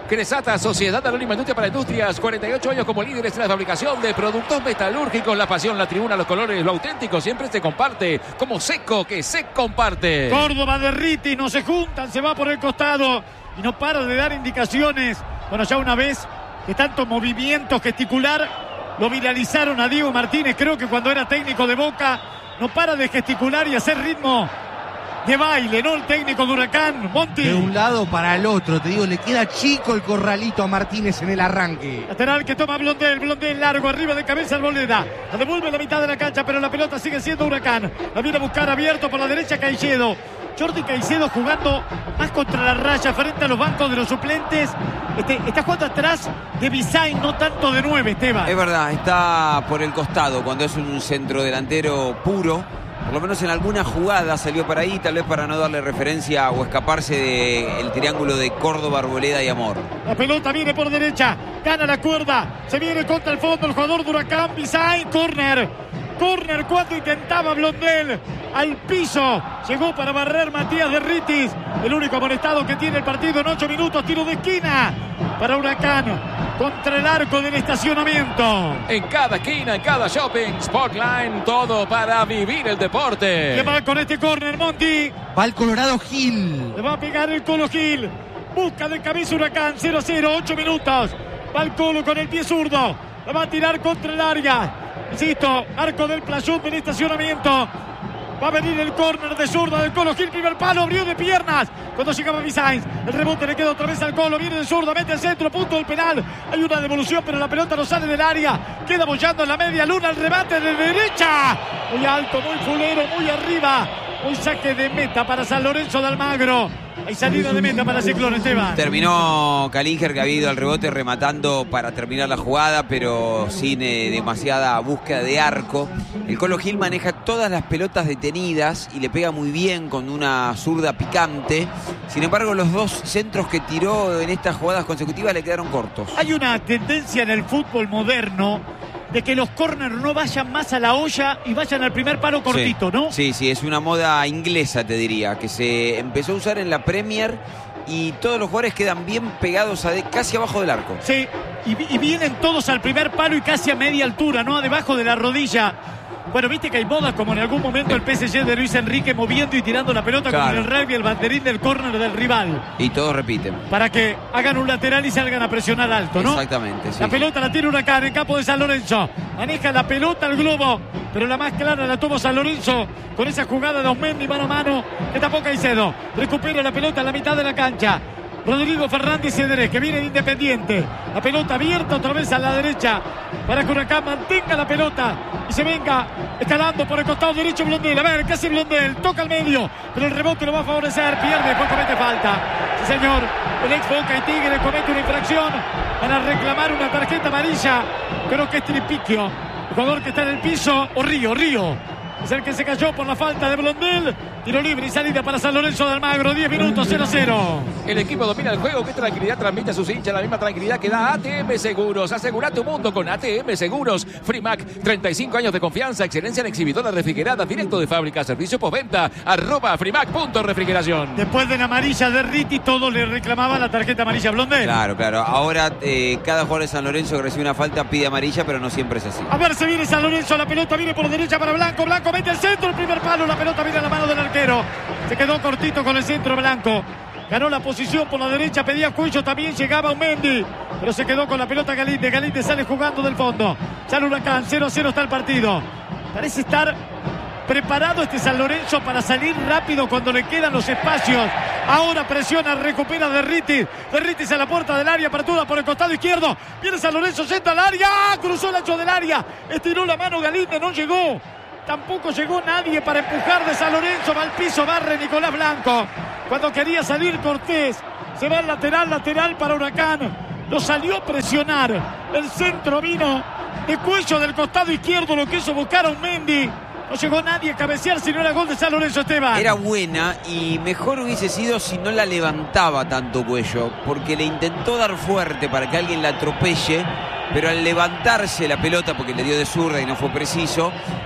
Cresata, Sociedad Anónima Industria para Industrias, cuarenta y ocho años como líderes en la fabricación de productos metalúrgicos. La pasión, la tribuna, los colores, lo auténtico siempre se comparte. Como Seco, que se comparte. Córdoba de Riti, no se juntan, se va por el costado y no para de dar indicaciones. Bueno, ya una vez que tanto movimiento gesticular lo viralizaron a Diego Martínez, creo que cuando era técnico de Boca, no para de gesticular y hacer ritmo de baile, ¿no? El técnico de Huracán, Monti. De un lado para el otro, te digo, le queda chico el corralito a Martínez en el arranque. Lateral que toma Blondel, Blondel largo, arriba de cabeza Arboleda. La devuelve a la mitad de la cancha, pero la pelota sigue siendo Huracán. La viene a buscar abierto por la derecha Caicedo. Jordi Caicedo jugando más contra la raya frente a los bancos de los suplentes. Este, está jugando atrás de Bisain, no tanto de nueve, Esteban. Es verdad, está por el costado cuando es un centro delantero puro. Por lo menos en alguna jugada salió para ahí, tal vez para no darle referencia o escaparse del triángulo de Córdoba, Arboleda y Amor. La pelota viene por derecha, gana la cuerda, se viene contra el fondo el jugador de Huracán, Bisain, córner. Córner cuando intentaba Blondel, al piso, llegó para barrer Matías de Ritis, el único amonestado que tiene el partido en ocho minutos, tiro de esquina para Huracán, contra el arco del estacionamiento. En cada esquina, en cada shopping, Sportline, todo para vivir el deporte. ¿Qué va con este córner, Monti? Va el Colorado Gil. Le va a pegar el Colo Gil, busca de cabeza Huracán, cero a cero, ocho minutos, va el Colo con el pie zurdo, la va a tirar contra el área. Insisto, arco del playón del estacionamiento. Va a venir el córner de zurda del Colo Gil. Primer palo, abrió de piernas cuando llegaba Bisain. El rebote le queda otra vez al Colo. Viene de zurda, mete el centro, punto del penal. Hay una devolución, pero la pelota no sale del área. Queda bollando en la media luna. El remate de derecha. Muy alto, muy fulero, muy arriba. Un saque de meta para San Lorenzo de Almagro. Hay salida de meta para Ciclón, Esteban. Terminó Calinger, que ha ido al rebote rematando para terminar la jugada, pero sin eh, demasiada búsqueda de arco. El Colo Gil maneja todas las pelotas detenidas y le pega muy bien con una zurda picante. Sin embargo, los dos centros que tiró en estas jugadas consecutivas le quedaron cortos. Hay una tendencia en el fútbol moderno de que los córneres no vayan más a la olla y vayan al primer palo cortito, sí, ¿no? Sí, sí, es una moda inglesa, te diría, que se empezó a usar en la Premier y todos los jugadores quedan bien pegados a de, casi abajo del arco. Sí, y, y vienen todos al primer palo y casi a media altura, ¿no? Debajo de la rodilla. Bueno, viste que hay modas como en algún momento el P S G de Luis Enrique moviendo y tirando la pelota, claro, con el rugby, el banderín del córner del rival. Y todos repiten. Para que hagan un lateral y salgan a presionar alto, ¿no? Exactamente, sí. La pelota la tiene Huracán en campo de San Lorenzo. Maneja la pelota al globo, pero la más clara la tuvo San Lorenzo con esa jugada de Osmendi mano a mano que tapó Caicedo. Recupera la pelota en la mitad de la cancha. Rodrigo Fernández Cedrés, que viene de Independiente. La pelota abierta otra vez a la derecha para que Huracán mantenga la pelota y se venga escalando por el costado derecho Blondel. A ver, ¿qué hace Blondel? Toca al medio, pero el rebote lo va a favorecer. Pierde, después comete falta. Sí, señor. El ex Boca y Tigre comete una infracción. Van a reclamar una tarjeta amarilla. Creo que es Tripiquio, el jugador que está en el piso. O Río, Río. Es el que se cayó por la falta de Blondel. Tiro libre y salida para San Lorenzo de Almagro. diez minutos, cero a cero. El equipo domina el juego. ¿Qué tranquilidad transmite a sus hinchas? La misma tranquilidad que da A T M Seguros. Asegura tu mundo con A T M Seguros. Frimac, treinta y cinco años de confianza. Excelencia en exhibidoras refrigeradas. Directo de fábrica. Servicio postventa. Arroba Frimac punto refrigeración. Después de la amarilla de Riti, todos le reclamaban la tarjeta amarilla a Blondel. Claro, claro. Ahora eh, cada jugador de San Lorenzo que recibe una falta pide amarilla, pero no siempre es así. A ver, se viene San Lorenzo. La pelota viene por derecha para Blanco. Blanco mete el centro. El primer palo. La pelota viene a la mano del arquero. Se quedó cortito con el centro Blanco. Ganó la posición por la derecha, pedía Cuello, también llegaba un Mendy, pero se quedó con la pelota Galinde. Galinde sale jugando del fondo. Sale Huracán, cero a cero está el partido. Parece estar preparado este San Lorenzo para salir rápido cuando le quedan los espacios. Ahora presiona, recupera Derritis. Derritis a la puerta del área, apertura por el costado izquierdo. Viene San Lorenzo, centra al área, cruzó el ancho del área, estiró la mano Galinde, no llegó. Tampoco llegó nadie para empujar de San Lorenzo. Va al piso, barre Nicolás Blanco. Cuando quería salir Cortés, se va al lateral, lateral para Huracán. Lo salió a presionar. El centro vino de Cuello del costado izquierdo. Lo quiso buscar a un Mendy. No llegó nadie a cabecear, si no era gol de San Lorenzo, Esteban. Era buena y mejor hubiese sido si no la levantaba tanto Cuello, porque le intentó dar fuerte para que alguien la atropelle, pero al levantarse la pelota, porque le dio de zurda y no fue preciso,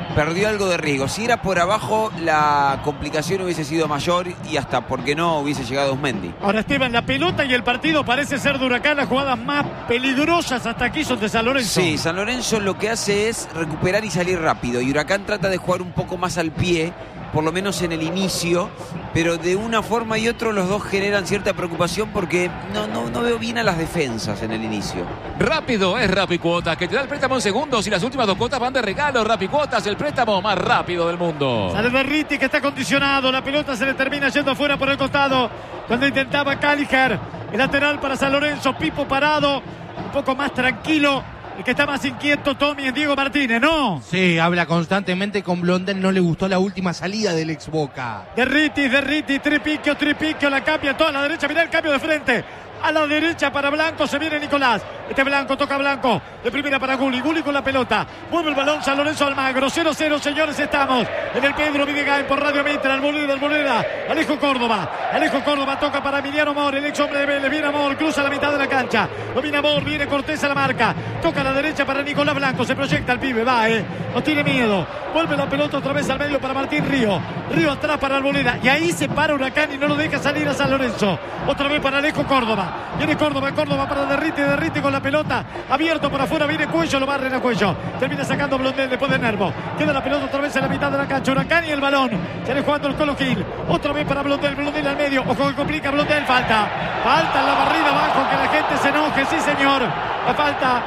perdió algo de riesgo. Si era por abajo, la complicación hubiese sido mayor y hasta, ¿por qué no?, hubiese llegado Osmendi. Ahora, Esteban, la pelota y el partido parece ser de Huracán. Las jugadas más peligrosas hasta aquí son de San Lorenzo. Sí, San Lorenzo lo que hace es recuperar y salir rápido. Y Huracán trata de jugar un poco más al pie, por lo menos en el inicio, pero de una forma y otra los dos generan cierta preocupación porque no, no, no veo bien a las defensas en el inicio. Rápido es Rapicuotas, que te da el préstamo en segundos y las últimas dos cuotas van de regalo. Rapicuotas, el préstamo más rápido del mundo. Sale Berriti, que está condicionado. La pelota se le termina yendo afuera por el costado cuando intentaba Caliger. El lateral para San Lorenzo, Pipo parado, un poco más tranquilo. El que está más inquieto, Tommy, es Diego Martínez, ¿no? Sí, habla constantemente con Blondel. No le gustó la última salida del ex Boca. Derriti, Derriti, Tripiquio, Tripiquio, la cambia toda a la derecha. Mirá el cambio de frente. A la derecha para Blanco, se viene Nicolás. Este Blanco, toca Blanco. De primera para Gulli, Gulli con la pelota. Mueve el balón San Lorenzo Almagro. cero cero, señores, estamos en el Pedro Videgain por Radio Mitre. Alboleda, Alboleda. Alejo Córdoba. Alejo Córdoba toca para Emiliano Amor, el ex hombre de Vélez. Viene Amor, cruza la mitad de la cancha. Domina Amor, viene Cortés a la marca. Toca a la derecha para Nicolás Blanco. Se proyecta el pibe, va, eh. No tiene miedo. Vuelve la pelota otra vez al medio para Martín Río. Río atrás para Alboleda. Y ahí se para Huracán y no lo deja salir a San Lorenzo. Otra vez para Alejo Córdoba. Viene Córdoba, Córdoba para Derriti, Derriti con la pelota. Abierto por afuera, viene Cuello, lo barren a Cuello. Termina sacando Blondel después de Nervo. Queda la pelota otra vez en la mitad de la cancha. Huracán y el balón. Sale jugando el Colo Gil. Otra vez para Blondel, Blondel al medio. Ojo que complica Blondel, falta. Falta en la barrida abajo, que la gente se enoje, sí señor. La falta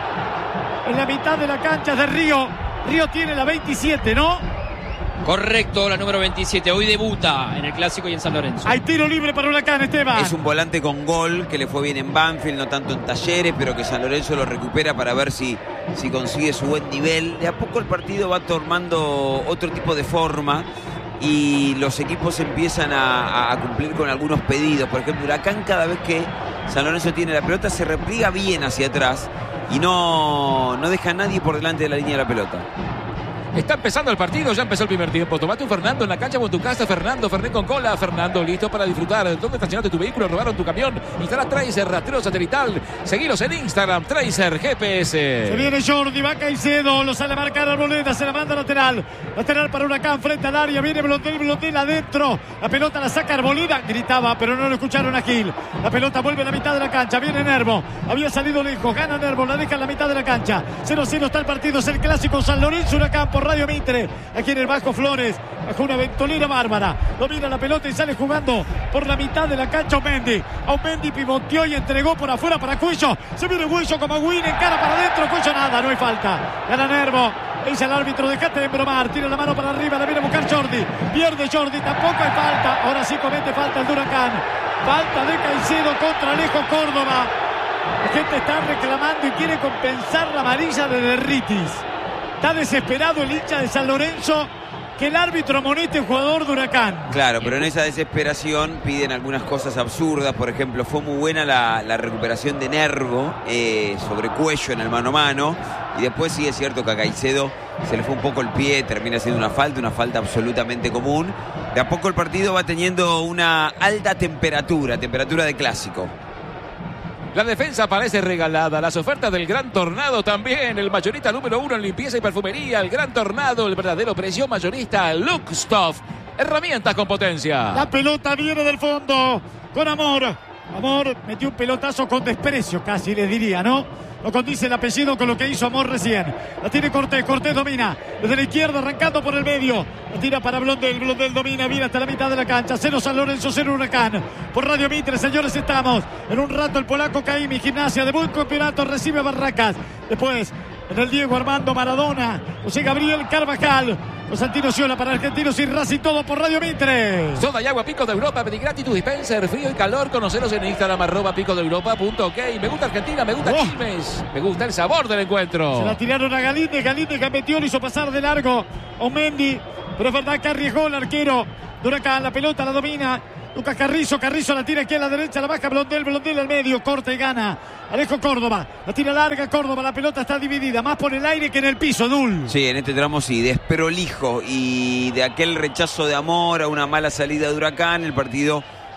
en la mitad de la cancha de Río. Río tiene la veintisiete, ¿no? Correcto, la número veintisiete. Hoy debuta en el Clásico y en San Lorenzo. Hay tiro libre para Huracán, Esteban. Es un volante con gol que le fue bien en Banfield, no tanto en Talleres, pero que San Lorenzo lo recupera para ver si, si consigue su buen nivel. De a poco el partido va tomando otro tipo de forma y los equipos empiezan a, a cumplir con algunos pedidos. Por ejemplo, Huracán, cada vez que San Lorenzo tiene la pelota, se repliega bien hacia atrás y no, no deja a nadie por delante de la línea de la pelota. Está empezando el partido, ya empezó el primer tiempo. Tomate un Fernando en la cancha con tu casa. Fernando, Fernet con cola. Fernando, listo para disfrutar. ¿Dónde estacionaste tu vehículo? ¿Robaron tu camión? Instala Tracer, rastreo satelital. Seguilos en Instagram, Tracer G P S. Se viene Jordi, va Caicedo. Lo sale a marcar Arboleda, se la manda lateral. Lateral para Huracán, frente al área. Viene Blondel, Blondel adentro. La pelota la saca Arboleda. Gritaba, pero no lo escucharon a Gil. La pelota vuelve a la mitad de la cancha. Viene Nervo. Había salido lejos. Gana Nervo, la deja en la mitad de la cancha. cero cero está el partido. Es el Clásico San Lorenzo Huracán por Radio Mitre, aquí en el Bajo Flores, bajo una ventolera bárbara. Domina la pelota y sale jugando por la mitad de la cancha Osmendi. Osmendi pivoteó y entregó por afuera para Cuello. Se viene Cuello como Win, en cara para adentro. Cuello nada, no hay falta. Gana Nervo. Dice el árbitro, dejate de bromar. Tira la mano para arriba, la viene a buscar Jordi. Pierde Jordi, tampoco hay falta. Ahora sí comete falta el de Huracán. Falta de Caicedo contra Alejo Córdoba. La gente está reclamando y quiere compensar la amarilla de Derritis. Está desesperado el hincha de San Lorenzo que el árbitro amoneste el jugador de Huracán. Claro, pero en esa desesperación piden algunas cosas absurdas. Por ejemplo, fue muy buena la, la recuperación de Nervo eh, sobre Cuello en el mano a mano. Y después sí es cierto que a Caicedo se le fue un poco el pie, termina siendo una falta, una falta absolutamente común. De a poco el partido va teniendo una alta temperatura, temperatura de clásico. La defensa parece regalada. Las ofertas del Gran Tornado también. El mayorista número uno en limpieza y perfumería. El Gran Tornado, el verdadero precio mayorista. Lookstuff. Herramientas con potencia. La pelota viene del fondo. Con Amor. Amor metió un pelotazo con desprecio, casi les diría, ¿no? No condice el apellido con lo que hizo Amor recién. La tiene Cortés, Cortés domina. Desde la izquierda arrancando por el medio. La tira para Blondel, Blondel domina, viene hasta la mitad de la cancha. Cero San Lorenzo, cero Huracán. Por Radio Mitre, señores, estamos. En un rato el polaco Caimi, Gimnasia de buen campeonato, recibe a Barracas. Después, en el Diego Armando Maradona, José Gabriel Carvajal. Constantino Sciola para Argentinos y Racing, todo por Radio Mitre. Soda y agua Pico de Europa, pedí gratis tu dispenser, frío y calor. Conoceros en Instagram, arroba pico de Europa punto ok. Me gusta Argentina, me gusta Oh. Quilmes, me gusta el sabor del encuentro. Se la tiraron a Galinde, Galinde que metió, lo hizo pasar de largo Osmendi, pero es verdad que arriesgó el arquero de Huracán. La pelota la domina Lucas Carrizo, Carrizo la tira aquí a la derecha, la baja Blondel, Blondel al medio, corta y gana Alejo Córdoba, la tira larga Córdoba, la pelota está dividida, más por el aire que en el piso, Dul. Sí, en este tramo sí, desprolijo y de aquel rechazo de Amor a una mala salida de Huracán, el partido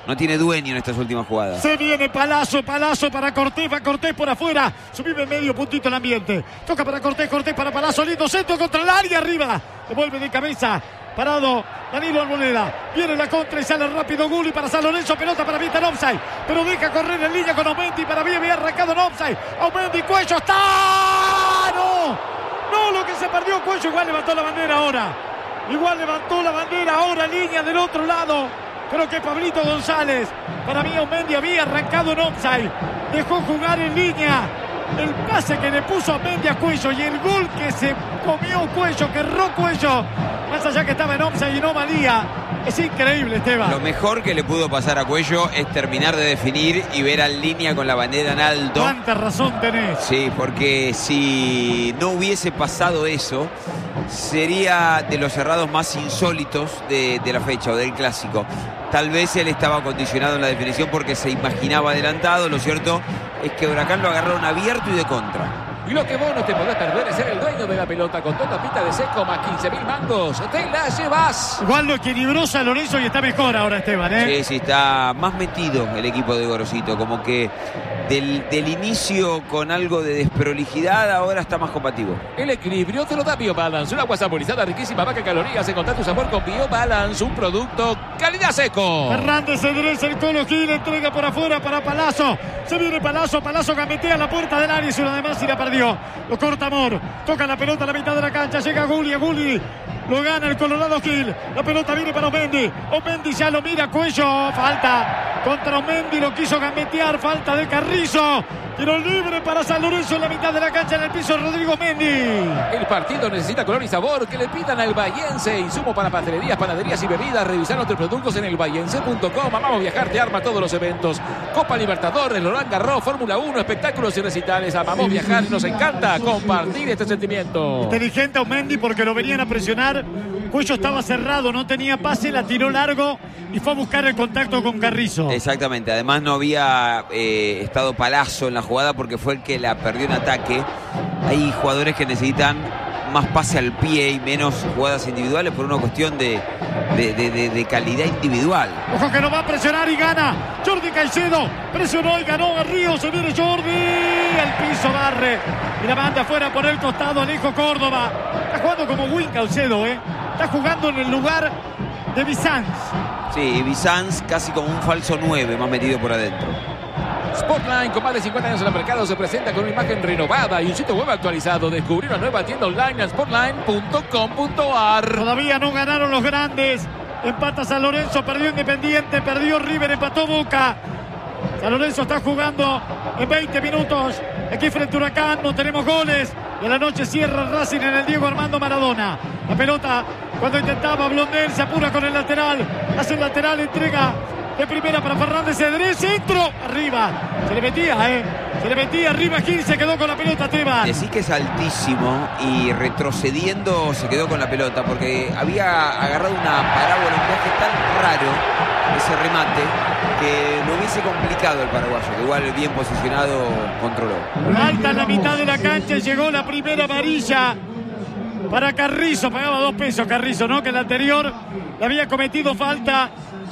No tiene dueño en estas últimas jugadas. Se viene Palazzo, Palazzo para Cortés, va Cortés por afuera. Subime medio puntito el ambiente. Toca para Cortés, Cortés para Palazzo. Lindo centro contra el área arriba. Devuelve de cabeza. Parado Danilo Arboleda. Viene la contra y sale rápido Gulli para San Lorenzo. Pelota para Vita en offside. Pero deja correr en línea con Aumendi. Para mí había arrancado en offside. Aumendi, Cuello. ¡Está! ¡No! No, lo que se perdió Cuello. Igual levantó la bandera ahora. Igual levantó la bandera ahora. Línea del otro lado. Creo que Pablito González. Para mí Aumendi había arrancado en offside. Dejó jugar en línea. El pase que le puso Aumendi a Cuello y el gol que se comió Cuello, que erró Cuello. Más allá que estaba en offside y no valía. Es increíble, Esteban. Lo mejor que le pudo pasar a Cuello es terminar de definir y ver en línea con la bandera en alto. Cuánta razón tenés. Sí, porque si no hubiese pasado eso, sería de los errados más insólitos de, de la fecha o del clásico. Tal vez él estaba condicionado en la definición porque se imaginaba adelantado. Lo cierto es que Huracán lo agarraron abierto y de contra. Y lo que vos no te podés perder es ser el dueño de la pelota con dos tapitas de seco más quince mil mangos. Te la llevas. Igual lo equilibró San Lorenzo y está mejor ahora, Esteban, ¿eh? Sí, sí, está más metido el equipo de Gorosito. Como que del, del inicio con algo de desprolijidad, ahora está más combativo. El equilibrio te lo da BioBalance. Una agua saborizada riquísima, baja en calorías. Encontrar tu sabor con BioBalance. Un producto calidad seco. Fernández se endereza el Colo Gil. Entrega por afuera para Palazzo. Se viene Palazzo. Palazzo gambetea la puerta del área. Y una de más y la perdió. Lo corta Amor. Toca la pelota a la mitad de la cancha. Llega Gulli. Gulli. Lo gana el Colorado Gil. La pelota viene para Aumendi. Aumendi ya lo mira. Cuello. Falta contra Aumendi. Lo quiso gambetear. Falta de Carrizo. Tiro libre para San Lorenzo en la mitad de la cancha. En el piso Rodrigo Mendy. El partido necesita color y sabor. Que le pidan al Bahiense. Insumo para pastelerías, panaderías y bebidas. Revisar nuestros productos en el bahiense punto com. Amamos viajar. Te arma todos los eventos. Copa Libertadores, Roland Garros, Fórmula uno, espectáculos y recitales. Amamos viajar y nos encanta compartir este sentimiento. Inteligente Aumendi porque lo venían a presionar. Cuello estaba cerrado, no tenía pase, la tiró largo y fue a buscar el contacto con Carrizo. Exactamente, además no había eh, estado Palazzo en la jugada porque fue el que la perdió en ataque. Hay jugadores que necesitan más pase al pie y menos jugadas individuales por una cuestión de, de, de, de, de calidad individual. Ojo que no va a presionar y gana Jordi Caicedo, presionó y ganó a Río, se viene Jordi, al piso barre y la manda afuera por el costado Alejo Córdoba. Está jugando como Win Caicedo, ¿eh? Está jugando en el lugar de Bizanz. Sí, Bizanz casi como un falso nueve, más metido por adentro. Sportline, con más de cincuenta años en el mercado, se presenta con una imagen renovada y un sitio web actualizado. Descubrí una nueva tienda online en sportline punto com punto a r. Todavía no ganaron los grandes. Empata San Lorenzo, perdió Independiente, perdió River, empató Boca. San Lorenzo está jugando en veinte minutos. Aquí frente a Huracán no tenemos goles. Y a la noche cierra Racing en el Diego Armando Maradona. La pelota cuando intentaba Blondel se apura con el lateral. Hace el lateral, entrega de primera para Fernández Cedrés, centro, arriba. Se le metía, ¿eh? Se le metía arriba Gil, se quedó con la pelota Esteban. Decí que es altísimo y retrocediendo se quedó con la pelota porque había agarrado una parábola, un viaje tan raro, ese remate, que lo hubiese complicado el paraguayo, que igual bien posicionado controló. Alta en la mitad de la cancha, llegó la primera amarilla para Carrizo, pagaba dos pesos Carrizo, ¿no? Que el anterior le había cometido falta.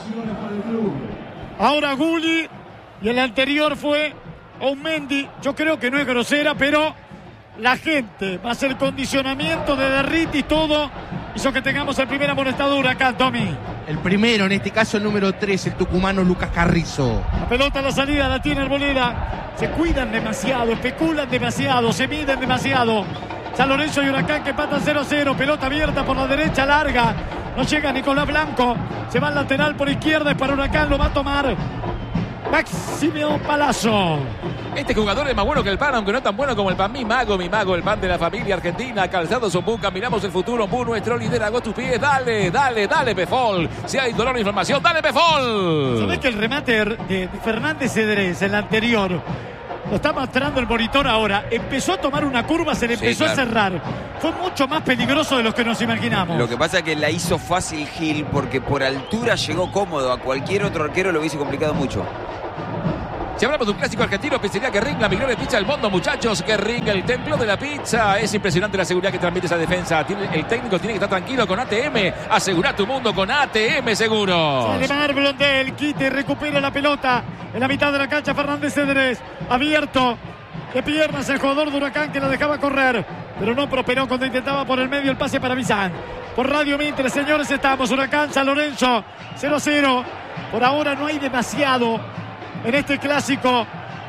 Ahora Gulli y el anterior fue Aumendi. Yo creo que no es grosera, pero la gente, más el condicionamiento de Derriti y todo, hizo que tengamos el primer amonestado de Huracán, Tommy. El primero, en este caso el número tres, el tucumano Lucas Carrizo. La pelota a la salida la tiene Arboleda. Se cuidan demasiado, especulan demasiado, se miden demasiado. San Lorenzo y Huracán que empatan cero a cero. Pelota abierta por la derecha, larga. No llega Nicolás Blanco. Se va al lateral por izquierda. Es para Huracán. Lo va a tomar Máximo Palazzo. Este jugador es más bueno que el pan, aunque no tan bueno como el pan. Mi mago, mi mago, el pan de la familia argentina. Calzados Ombuca, miramos el futuro. Ombu, nuestro liderazgo a tus pies. Dale, dale, dale, Pefol. Si hay dolor o inflamación, dale, Pefol. ¿Sabés que el remate de Fernández Cedrés, el anterior, lo está mostrando el monitor ahora? Empezó a tomar una curva, se le Sí, empezó claro. a cerrar. Fue mucho más peligroso de lo que nos imaginamos. Lo que pasa es que la hizo fácil Gil porque por altura llegó cómodo. A cualquier otro arquero lo hubiese complicado mucho. Si hablamos de un clásico argentino, pizzería Guerrín, la mejor pizza del mundo, muchachos. Guerrín, el templo de la pizza. Es impresionante la seguridad que transmite esa defensa. Tiene, el técnico tiene que estar tranquilo con A T M. Asegura tu mundo con A T M Seguros. Sale Mar Blondel, quite, recupera la pelota en la mitad de la cancha. Fernández Cedrés, abierto de piernas el jugador de Huracán que la dejaba correr, pero no prosperó cuando intentaba por el medio el pase para Bizán. Por Radio Mitre, señores, estamos Huracán San Lorenzo cero cero. Por ahora no hay demasiado en este clásico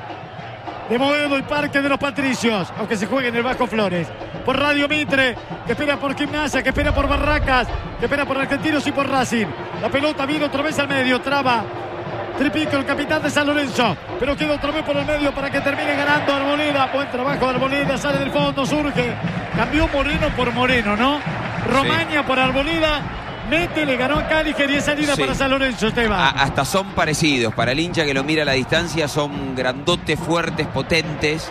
de Boedo y Parque de los Patricios, aunque se juegue en el Bajo Flores. Por Radio Mitre, que espera por Gimnasia, que espera por Barracas, que espera por Argentinos y por Racing. La pelota viene otra vez al medio, traba Tripico, el capitán de San Lorenzo, pero queda otra vez por el medio para que termine ganando Arboleda. Buen trabajo de Arboleda, sale del fondo, surge. Cambió Moreno por Moreno, ¿no? Romaña sí. por Arboleda. Mete, le ganó a Cáliger y es salida sí. para San Lorenzo, Esteban. A, hasta son parecidos. Para el hincha que lo mira a la distancia, son grandotes, fuertes, potentes.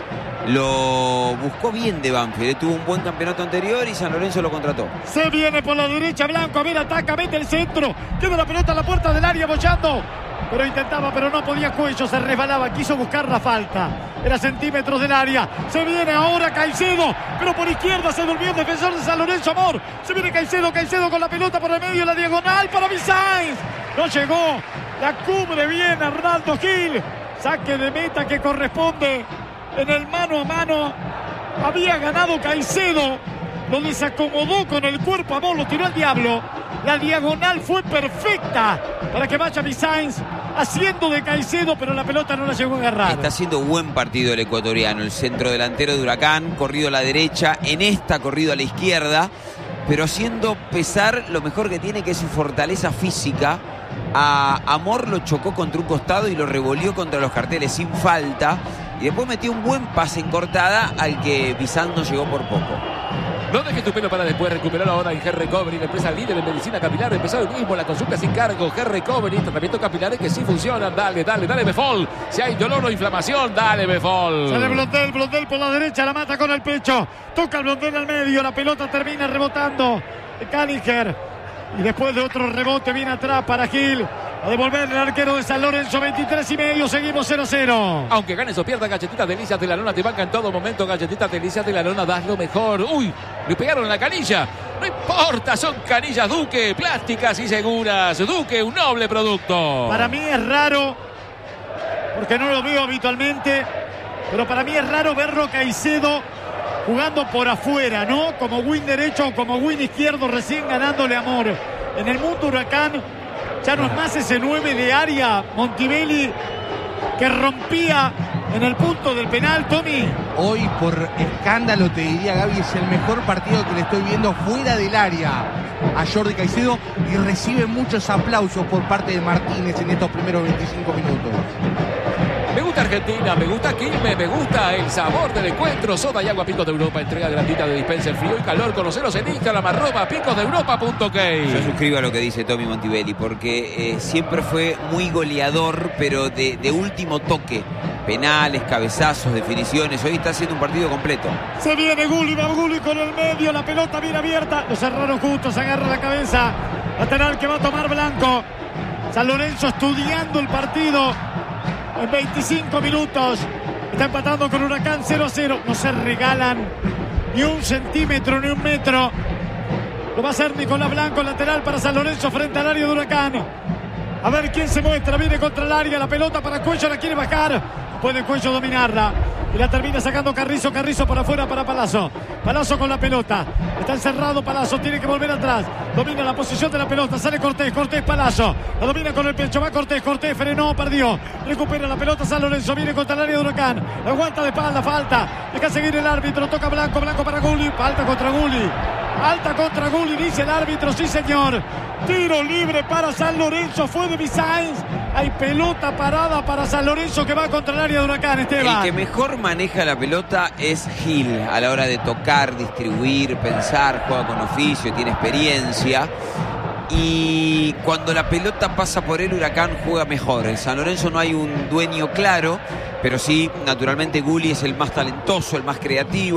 Lo buscó bien de Banfield. Tuvo un buen campeonato anterior y San Lorenzo lo contrató. Se viene por la derecha Blanco. A ver, ataca, mete el centro. Queda la pelota a la puerta del área, bollando. Pero intentaba, pero no podía. Cuello, se resbalaba, quiso buscar la falta. Era centímetros del área. Se viene ahora Caicedo, pero por izquierda se durmió el defensor de San Lorenzo, Amor. Se viene Caicedo, Caicedo con la pelota por el medio, la diagonal para Bizán. No llegó, la cubre bien Arnaldo Gil. Saque de meta que corresponde en el mano a mano. Había ganado Caicedo, lo desacomodó con el cuerpo, Amor, lo tiró al diablo. La diagonal fue perfecta para que vaya Bizán haciendo de Caicedo, pero la pelota no la llegó a agarrar. Está haciendo buen partido el ecuatoriano, el centro delantero de Huracán, corrido a la derecha, en esta corrido a la izquierda, pero haciendo pesar lo mejor que tiene, que es su fortaleza física. A Amor lo chocó contra un costado y lo revolvió contra los carteles sin falta, y después metió un buen pase en cortada al que Bizán no llegó por poco. No dejes tu pelo para después, recuperarlo ahora en Hair Recovery, la empresa líder en medicina capilar. Empezó hoy mismo la consulta sin cargo. Hair Recovery, tratamientos capilares que sí funcionan. Dale, dale, dale, Befol. Si hay dolor o inflamación, dale, Befol. Sale Blondel, Blondel por la derecha, la mata con el pecho. Toca el Blondel al medio, la pelota termina rebotando Cáliger. Y después de otro rebote viene atrás para Gil. A devolver el arquero de San Lorenzo, veintitrés y medio, seguimos cero cero. Aunque ganes o pierdas, Galletitas Delicias de la Lona te banca en todo momento. Galletitas Delicias de la Lona, das lo mejor. Uy, le pegaron en la canilla. No importa, son canillas Duque, plásticas y seguras. Duque, un noble producto. Para mí es raro, porque no lo veo habitualmente, pero para mí es raro verlo Caicedo jugando por afuera, ¿no? Como win derecho o como win izquierdo, recién ganándole Amor. En el mundo Huracán ya no es más ese nueve de área Montivelli que rompía en el punto del penal, Tommy. Hoy, por escándalo, te diría, Gaby, es el mejor partido que le estoy viendo fuera del área a Jordi Caicedo, y recibe muchos aplausos por parte de Martínez en estos primeros veinticinco minutos. Me gusta Argentina, me gusta Quilmes, me gusta el sabor del encuentro. Soda y agua Picos de Europa, entrega gratuita de dispenser frío y calor. Conoceros en Instagram, arroba picos de europa punto ok. Yo suscribo a lo que dice Tommy Montivelli, porque eh, siempre fue muy goleador, pero de, de último toque. Penales, cabezazos, definiciones. Hoy está haciendo un partido completo. Se viene Gulli, va Gulli con el medio, la pelota bien abierta. Lo cerraron justo, se agarra la cabeza. Lateral que va a tomar Blanco. San Lorenzo estudiando el partido. En veinticinco minutos está empatando con Huracán cero a cero. No se regalan ni un centímetro ni un metro. Lo va a hacer Nicolás Blanco, lateral para San Lorenzo frente al área de Huracán. A ver quién se muestra. Viene contra el área, la pelota para Cuello, la quiere bajar. Puede Cuello dominarla y la termina sacando Carrizo. Carrizo por afuera para Palazzo. Palazzo con la pelota. Está encerrado Palazzo, tiene que volver atrás. Domina la posición de la pelota. Sale Cortés, Cortés, Palazzo. La domina con el pecho, va Cortés, Cortés frenó, perdió. Recupera la pelota San Lorenzo, viene contra el área de Huracán. Aguanta de espalda, falta. Deja seguir el árbitro, toca Blanco, Blanco para Gulli. Falta contra Gulli. Alta contra Gulli, dice el árbitro, sí señor. Tiro libre para San Lorenzo, fue de Bizán. Hay pelota parada para San Lorenzo que va contra el área de Huracán, Esteban. El que mejor maneja la pelota es Gil, a la hora de tocar, distribuir, pensar, juega con oficio, tiene experiencia. Y cuando la pelota pasa por él, Huracán juega mejor. En San Lorenzo no hay un dueño claro, pero sí, naturalmente Gulli es el más talentoso, el más creativo.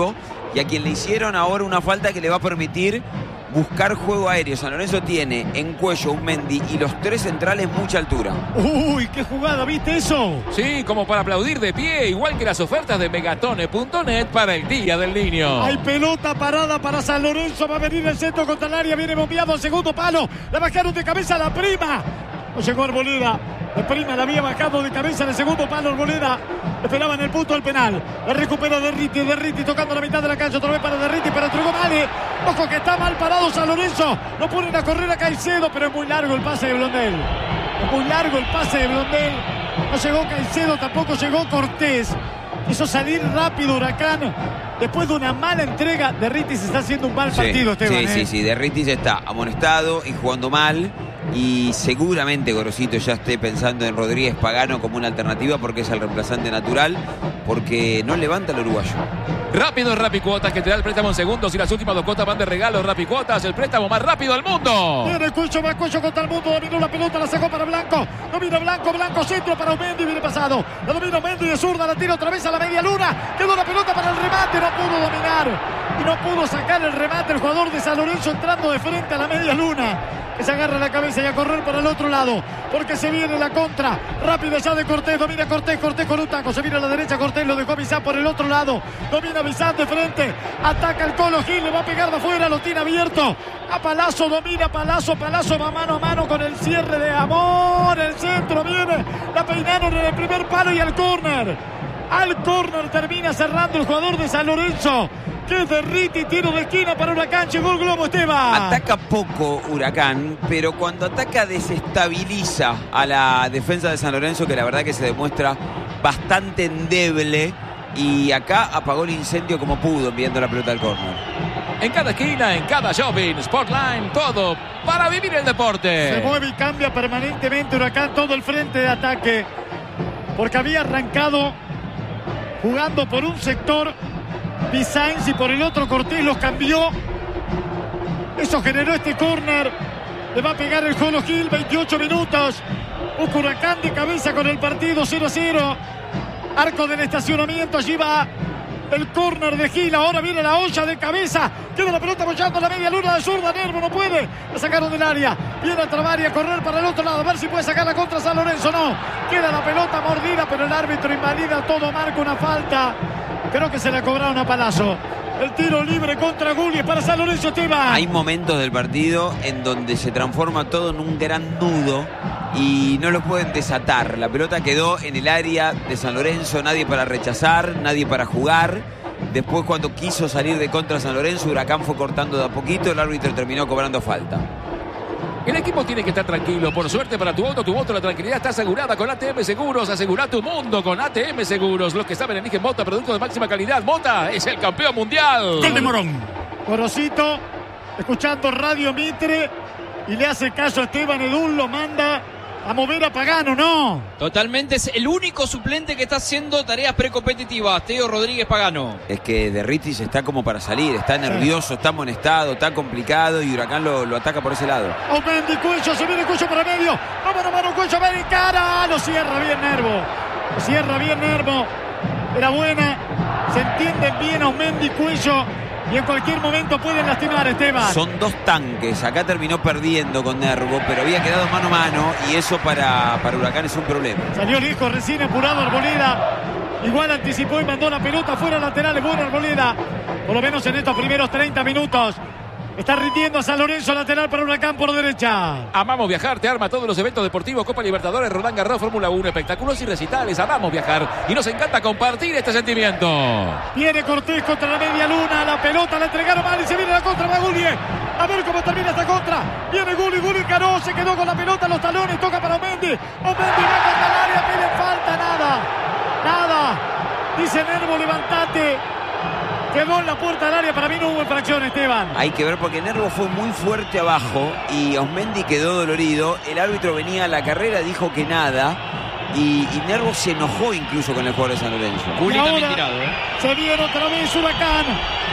y a quien le hicieron ahora una falta que le va a permitir buscar juego aéreo. San Lorenzo tiene en Cuello, Uzmendi y los tres centrales mucha altura. Uy, qué jugada, ¿viste eso? Sí, como para aplaudir de pie, igual que las ofertas de megatone punto net para el Día del Niño. Hay pelota parada para San Lorenzo, va a venir el centro contra el área, viene bombeado al segundo palo, la bajaron de cabeza la prima. No llegó Arboleda. La prima la había bajado de cabeza en el segundo palo. Arboleda esperaba en el punto del penal. La recupera Derriti. Derriti tocando la mitad de la cancha. Otra vez para Derriti, pero entregó Male. Ojo que está mal parado San Lorenzo. No ponen a correr a Caicedo, pero es muy largo el pase de Blondel. Es muy largo el pase de Blondel. No llegó Caicedo, tampoco llegó Cortés. Quiso salir rápido Huracán. Después de una mala entrega, Derriti se está haciendo un mal Sí, partido, Esteban. Sí, ¿eh? sí, sí. Derriti está amonestado y jugando mal. Y seguramente Gorosito ya esté pensando en Rodríguez Pagano como una alternativa porque es el reemplazante natural, porque no levanta el uruguayo. Rápido Rapicuotas, que te da el préstamo en segundos y las últimas dos cuotas van de regalo. Rapicuotas, el préstamo más rápido del mundo. Viene Cuello, va Cuello contra el mundo, dominó la pelota, la sacó para Blanco, domina Blanco, Blanco centro para Uzmendi, viene pasado, la domina Uzmendi de zurda, la tira otra vez a la media luna, quedó la pelota para el remate, no pudo dominar y no pudo sacar el remate el jugador de San Lorenzo entrando de frente a la media luna, que se agarra la cabeza y a correr para el otro lado, porque se viene la contra, rápido ya de Cortés, domina Cortés, Cortés con un taco, se viene a la derecha Cortés, lo dejó Bizán por el otro lado, domina Bizán de frente, ataca el Colo Gil, le va a pegar de afuera, lo tiene abierto, a Palazzo, domina Palazzo, Palazzo va mano a mano con el cierre de Amor, el centro viene, la peinaron en el primer palo y al córner, al córner termina cerrando el jugador de San Lorenzo, que es Derriti, tiro de esquina para Huracán, llegó el globo, Esteban. Ataca poco Huracán, pero cuando ataca desestabiliza a la defensa de San Lorenzo, que la verdad que se demuestra bastante endeble, y acá apagó el incendio como pudo enviando la pelota al córner. En cada esquina, en cada shopping, Sportline, todo para vivir el deporte. Se mueve y cambia permanentemente Huracán todo el frente de ataque, porque había arrancado jugando por un sector Bizanz y por el otro Cortés, los cambió. Eso generó este córner. Le va a pegar el Colo Gil, veintiocho minutos. Un Huracán de cabeza con el partido cero a cero. Arco del estacionamiento, allí va el córner de Gil. Ahora viene la olla de cabeza. Queda la pelota apoyando la media luna de zurda. Nervo no puede. La sacaron del área. Viene a trabar y a correr para el otro lado. A ver si puede sacar la contra San Lorenzo. No. Queda la pelota mordida, pero el árbitro invalida todo. Marca una falta. Creo que se la cobraron a Palazzo. El tiro libre contra Gulli para San Lorenzo, Esteban. Hay momentos del partido en donde se transforma todo en un gran nudo y no lo pueden desatar. La pelota quedó en el área de San Lorenzo, nadie para rechazar, nadie para jugar. Después, cuando quiso salir de contra San Lorenzo, Huracán fue cortando de a poquito, el árbitro terminó cobrando falta. El equipo tiene que estar tranquilo. Por suerte para tu auto, tu moto, la tranquilidad está asegurada con A T M Seguros. Asegura tu mundo con A T M Seguros. Los que saben eligen Mota, productos de máxima calidad. Mota es el campeón mundial. Gol de Morón. Gorosito, escuchando Radio Mitre, y le hace caso a Esteban Edul, lo manda a mover a Pagano, ¿no? Totalmente, es el único suplente que está haciendo tareas precompetitivas, Teo Rodríguez Pagano. Es que Derritis está como para salir, está nervioso, está amonestado, está complicado y Huracán lo, lo ataca por ese lado. Uzmendi, Cuello, se viene Cuello para medio. Vamos a mano, Cuello, va en cara. Lo cierra bien Nervo. Lo cierra bien Nervo. Era buena. Se entienden bien a Uzmendi, Cuello. Y en cualquier momento pueden lastimar, Esteban. Son dos tanques. Acá terminó perdiendo con Nervo, pero había quedado mano a mano y eso para, para Huracán es un problema. Salió lejos, recién apurado Arboleda. Igual anticipó y mandó la pelota fuera lateral. Es buena Arboleda. Por lo menos en estos primeros treinta minutos. Está rindiendo a San Lorenzo, lateral para Huracán por derecha. Amamos viajar, te arma todos los eventos deportivos, Copa Libertadores, Roland Garros, Fórmula uno, espectáculos y recitales. Amamos viajar y nos encanta compartir este sentimiento. Viene Cortés contra la media luna, la pelota la entregaron mal y se viene la contra, va Gulli. A ver cómo termina esta contra. Viene Gulli, Gulli ganó, se quedó con la pelota en los talones, toca para Uzmendi. Uzmendi va contra el área, pide falta, nada, nada. Dice Nervo, levantate. Quedó en la puerta del área, para mí no hubo infracción, Esteban. Hay que ver porque Nervo fue muy fuerte abajo y Uzmendi quedó dolorido. El árbitro venía a la carrera, dijo que nada y, y Nervo se enojó incluso con el jugador de San Lorenzo. Gulli también tirado, ¿eh? Se viene otra vez Huracán.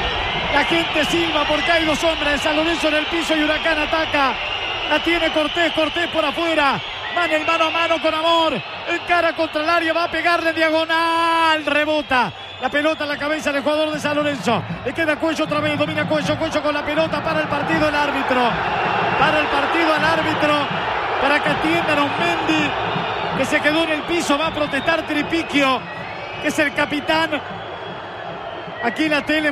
La gente silba porque hay dos hombres de San Lorenzo en el piso y Huracán ataca. La tiene Cortés, Cortés por afuera. Va en el mano a mano con Amor. Encara contra el área, va a pegarle en diagonal. Rebota. La pelota en la cabeza del jugador de San Lorenzo. Le queda Cuello otra vez. Domina Cuello. Cuello con la pelota. Para el partido el árbitro. Para el partido el árbitro. Para que atiendan a un Mendy que se quedó en el piso. Va a protestar Tripiquio, que es el capitán. Aquí en la tele